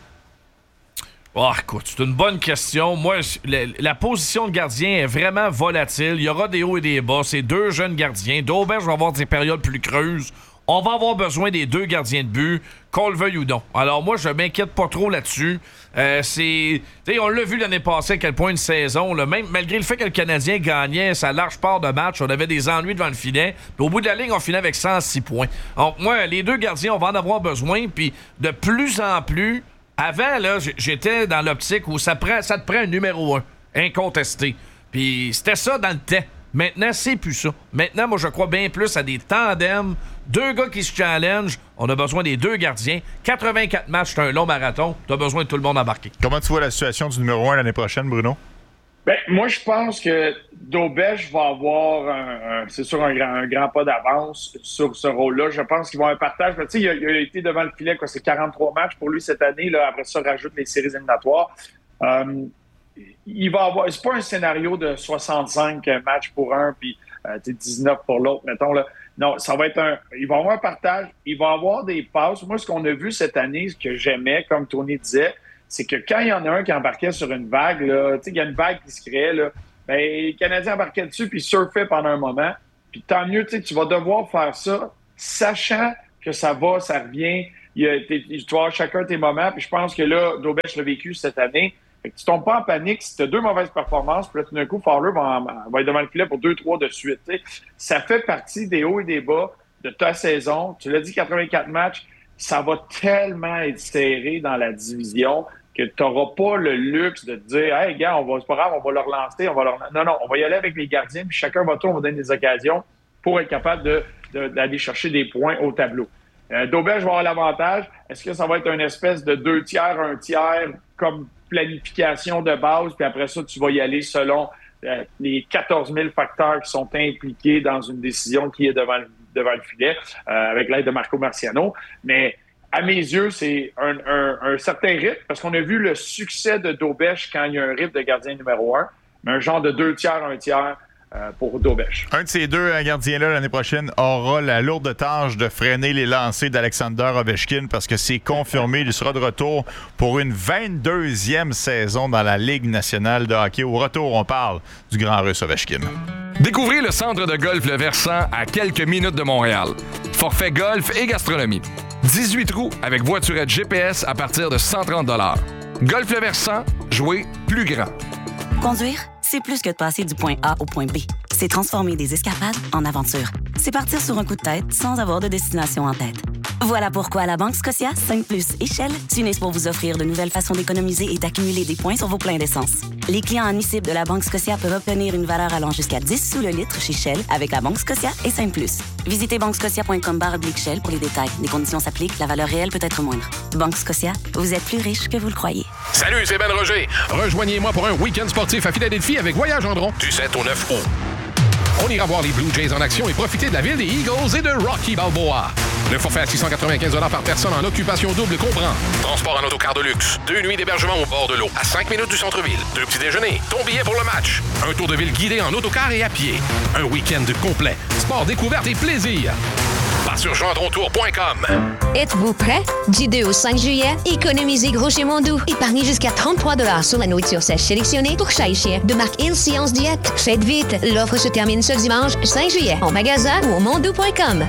[SPEAKER 1] Oh, écoute, c'est une bonne question. Moi, la, la position de gardien est vraiment volatile. Il y aura des hauts et des bas. C'est deux jeunes gardiens. Dobèche va avoir des périodes plus creuses. On va avoir besoin des deux gardiens de but, qu'on le veuille ou non. Alors moi, je m'inquiète pas trop là-dessus. Euh, c'est, t'sais, on l'a vu l'année passée à quel point une saison, là, même malgré le fait que le Canadien gagnait sa large part de match, on avait des ennuis devant le filet. Puis au bout de la ligne, on finit avec cent six points. Donc moi, les deux gardiens, on va en avoir besoin. Puis de plus en plus, avant, là, j'étais dans l'optique où ça, prend, ça te prend un numéro un, incontesté. Puis c'était ça dans le temps. Maintenant, c'est plus ça. Maintenant, moi, je crois bien plus à des tandems, deux gars qui se challengent. On a besoin des deux gardiens. quatre-vingt-quatre matchs, c'est un long marathon. Tu as besoin de tout le monde embarqué.
[SPEAKER 2] Comment tu vois la situation du numéro un l'année prochaine, Bruno?
[SPEAKER 18] Ben, moi, je pense que Dobèche va avoir, un, un, c'est sûr, un grand, un grand pas d'avance sur ce rôle-là. Je pense qu'ils vont avoir un partage. Tu sais, il, il a été devant le filet, quoi. C'est quarante-trois matchs pour lui cette année. Là. Après ça, rajoute les séries éliminatoires. Euh, il va avoir, c'est pas un scénario de soixante-cinq matchs pour un, puis euh, dix-neuf pour l'autre, mettons. Là. Non, ça va être un. Il va avoir un partage. Il va avoir des passes. Moi, ce qu'on a vu cette année, ce que j'aimais, comme Tony disait, c'est que quand il y en a un qui embarquait sur une vague, là, tu sais, il y a une vague qui se créait, là, ben, les Canadiens embarquaient dessus puis surfaient pendant un moment. Puis tant mieux, tu sais, tu vas devoir faire ça, sachant que ça va, ça revient. Il y a, tu vas avoir chacun tes moments. Puis je pense que là, Dobèche l'a vécu cette année. Fait que tu tombes pas en panique si tu as deux mauvaises performances, puis là, tout d'un coup, Fowler va, en, va être devant le filet pour deux, trois de suite. T'sais. Ça fait partie des hauts et des bas de ta saison. Tu l'as dit, quatre-vingt-quatre matchs, ça va tellement être serré dans la division que tu n'auras pas le luxe de te dire « Hey, gars, on va, c'est pas grave, on va le relancer, on va le relancer. » Non, non, on va y aller avec les gardiens, puis chacun va tour, on va donner des occasions pour être capable de, de, d'aller chercher des points au tableau. Euh, Dobèche va avoir l'avantage. Est-ce que ça va être une espèce de deux tiers, un tiers, comme planification de base, puis après ça, tu vas y aller selon euh, les quatorze mille facteurs qui sont impliqués dans une décision qui est devant le, devant le filet, euh, avec l'aide de Marco Marciano. Mais à mes yeux, c'est un, un, un certain rythme, parce qu'on a vu le succès de Dobèche quand il y a un rythme de gardien numéro un, mais un genre de deux tiers, un tiers, Euh, pour Dobèche.
[SPEAKER 2] Un de ces deux gardiens-là, l'année prochaine, aura la lourde tâche de freiner les lancers d'Alexander Ovechkin parce que c'est confirmé, il sera de retour pour une vingt-deuxième saison dans la Ligue nationale de hockey. Au retour, on parle du grand russe Ovechkin.
[SPEAKER 4] Découvrez le centre de golf Le Versant à quelques minutes de Montréal. Forfait golf et gastronomie. dix-huit trous avec voiturette G P S à partir de cent trente dollars. Golf Le Versant, jouer plus grand.
[SPEAKER 17] Conduire, c'est plus que de passer du point A au point B. C'est transformer des escapades en aventures. C'est partir sur un coup de tête sans avoir de destination en tête. Voilà pourquoi à la Banque Scotia, cinq plus et Shell s'unissent pour vous offrir de nouvelles façons d'économiser et d'accumuler des points sur vos pleins d'essence. Les clients admissibles de la Banque Scotia peuvent obtenir une valeur allant jusqu'à dix sous le litre chez Shell avec la Banque Scotia et cinq plus. Visitez banquescotia point com barre oblique Shell pour les détails. Les conditions s'appliquent, la valeur réelle peut être moindre. Banque Scotia, vous êtes plus riche que vous le croyez.
[SPEAKER 19] Salut, c'est Ben Roger. Rejoignez-moi pour un week-end sportif à Philadelphie avec Voyage Andron du sept au neuf août. On ira voir les Blue Jays en action et profiter de la ville des Eagles et de Rocky Balboa. Le forfait à six cent quatre-vingt-quinze dollars par personne en occupation double comprend transport en autocar de luxe, deux nuits d'hébergement au bord de l'eau, à cinq minutes du centre-ville, deux petits déjeuners, ton billet pour le match, un tour de ville guidé en autocar et à pied, un week-end complet, sport, découverte et plaisir. Passe sur gendrontour point com.
[SPEAKER 20] Êtes-vous prêts? Du deux au cinq juillet, économisez gros chez Mondou. Épargnez jusqu'à trente-trois dollars sur la nourriture sèche sélectionnée pour chat et chien de marque Il Science Diète. Faites vite, l'offre se termine ce dimanche cinq juillet en magasin ou au mondou point com.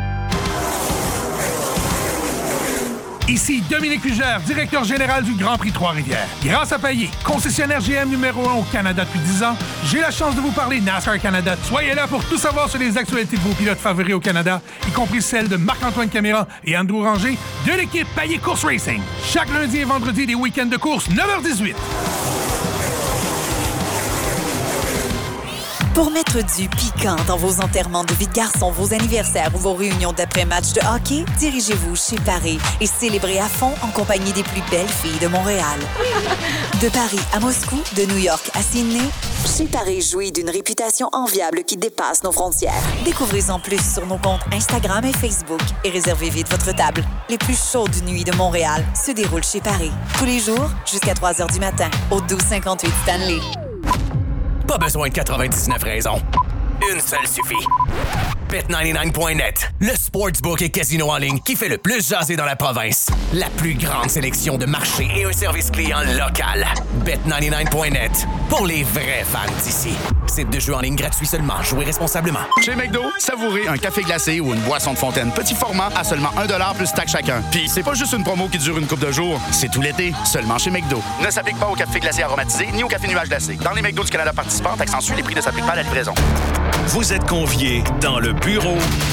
[SPEAKER 5] Ici Dominique Fugère, directeur général du Grand Prix Trois-Rivières. Grâce à Payet, concessionnaire G M numéro un au Canada depuis dix ans, j'ai la chance de vous parler NASCAR Canada. Soyez là pour tout savoir sur les actualités de vos pilotes favoris au Canada, y compris celles de Marc-Antoine Caméra et Andrew Ranger de l'équipe Payet Course Racing. Chaque lundi et vendredi des week-ends de course, neuf heures dix-huit.
[SPEAKER 21] Pour mettre du piquant dans vos enterrements de vie de garçon, vos anniversaires ou vos réunions d'après-match de hockey, dirigez-vous chez Paris et célébrez à fond en compagnie des plus belles filles de Montréal. De Paris à Moscou, de New York à Sydney, chez Paris jouit d'une réputation enviable qui dépasse nos frontières. Découvrez-en plus sur nos comptes Instagram et Facebook et réservez vite votre table. Les plus chaudes nuits de Montréal se déroulent chez Paris. Tous les jours, jusqu'à trois heures du matin, au douze cinquante-huit Stanley.
[SPEAKER 8] Pas besoin de quatre-vingt-dix-neuf raisons. Une seule suffit. Bet quatre-vingt-dix-neuf point net, le sportsbook et casino en ligne qui fait le plus jaser dans la province. La plus grande sélection de marchés et un service client local. Bet quatre-vingt-dix-neuf point net, pour les vrais fans d'ici. Site de jeu en ligne gratuit seulement. Jouez responsablement.
[SPEAKER 6] Chez McDo, savourez un café glacé ou une boisson de fontaine petit format à seulement un dollar plus taxe chacun. Puis c'est pas juste une promo qui dure une couple de jours, c'est tout l'été, seulement chez McDo. Ne s'applique pas au café glacé aromatisé ni au café nuage glacé. Dans les McDo du Canada participants, taxe en suit, les prix ne s'appliquent pas à la livraison.
[SPEAKER 9] Vous êtes conviés dans le bureau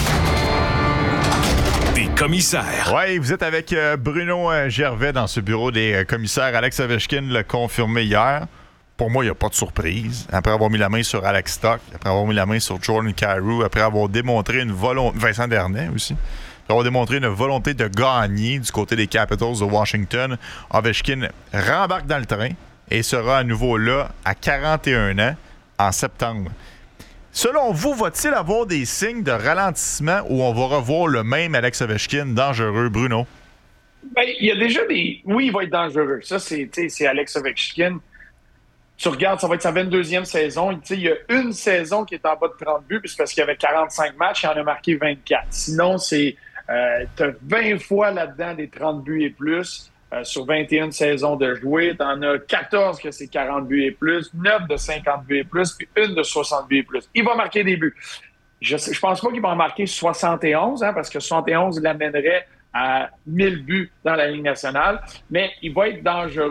[SPEAKER 9] des commissaires.
[SPEAKER 2] Oui, vous êtes avec euh, Bruno euh, Gervais dans ce bureau des euh, commissaires. Alex Ovechkin l'a confirmé hier. Pour moi, il n'y a pas de surprise. Après avoir mis la main sur Alex Stock, après avoir mis la main sur Jordan Kyrou, après avoir démontré une volonté... Vincent Dernay aussi. Après avoir démontré une volonté de gagner du côté des Capitals de Washington, Ovechkin rembarque dans le train et sera à nouveau là à quarante et un ans en septembre. Selon vous, va-t-il avoir des signes de ralentissement ou on va revoir le même Alex Ovechkin dangereux, Bruno?
[SPEAKER 18] Ben, il y a déjà des... Oui, il va être dangereux. Ça, c'est, c'est Alex Ovechkin. Tu regardes, ça va être sa vingt-deuxième saison. Il y a une saison qui est en bas de trente buts, puis c'est parce qu'il y avait quarante-cinq matchs, il en a marqué vingt-quatre. Sinon, c'est euh, tu as vingt fois là-dedans des trente buts et plus. Euh, sur vingt et une saisons de jouer, tu en as quatorze que c'est quarante buts et plus, neuf de cinquante buts et plus, puis une de soixante buts et plus. Il va marquer des buts. Je ne pense pas qu'il va en marquer soixante et onze, hein, parce que soixante et onze l'amènerait à mille buts dans la Ligue nationale, mais il va être dangereux.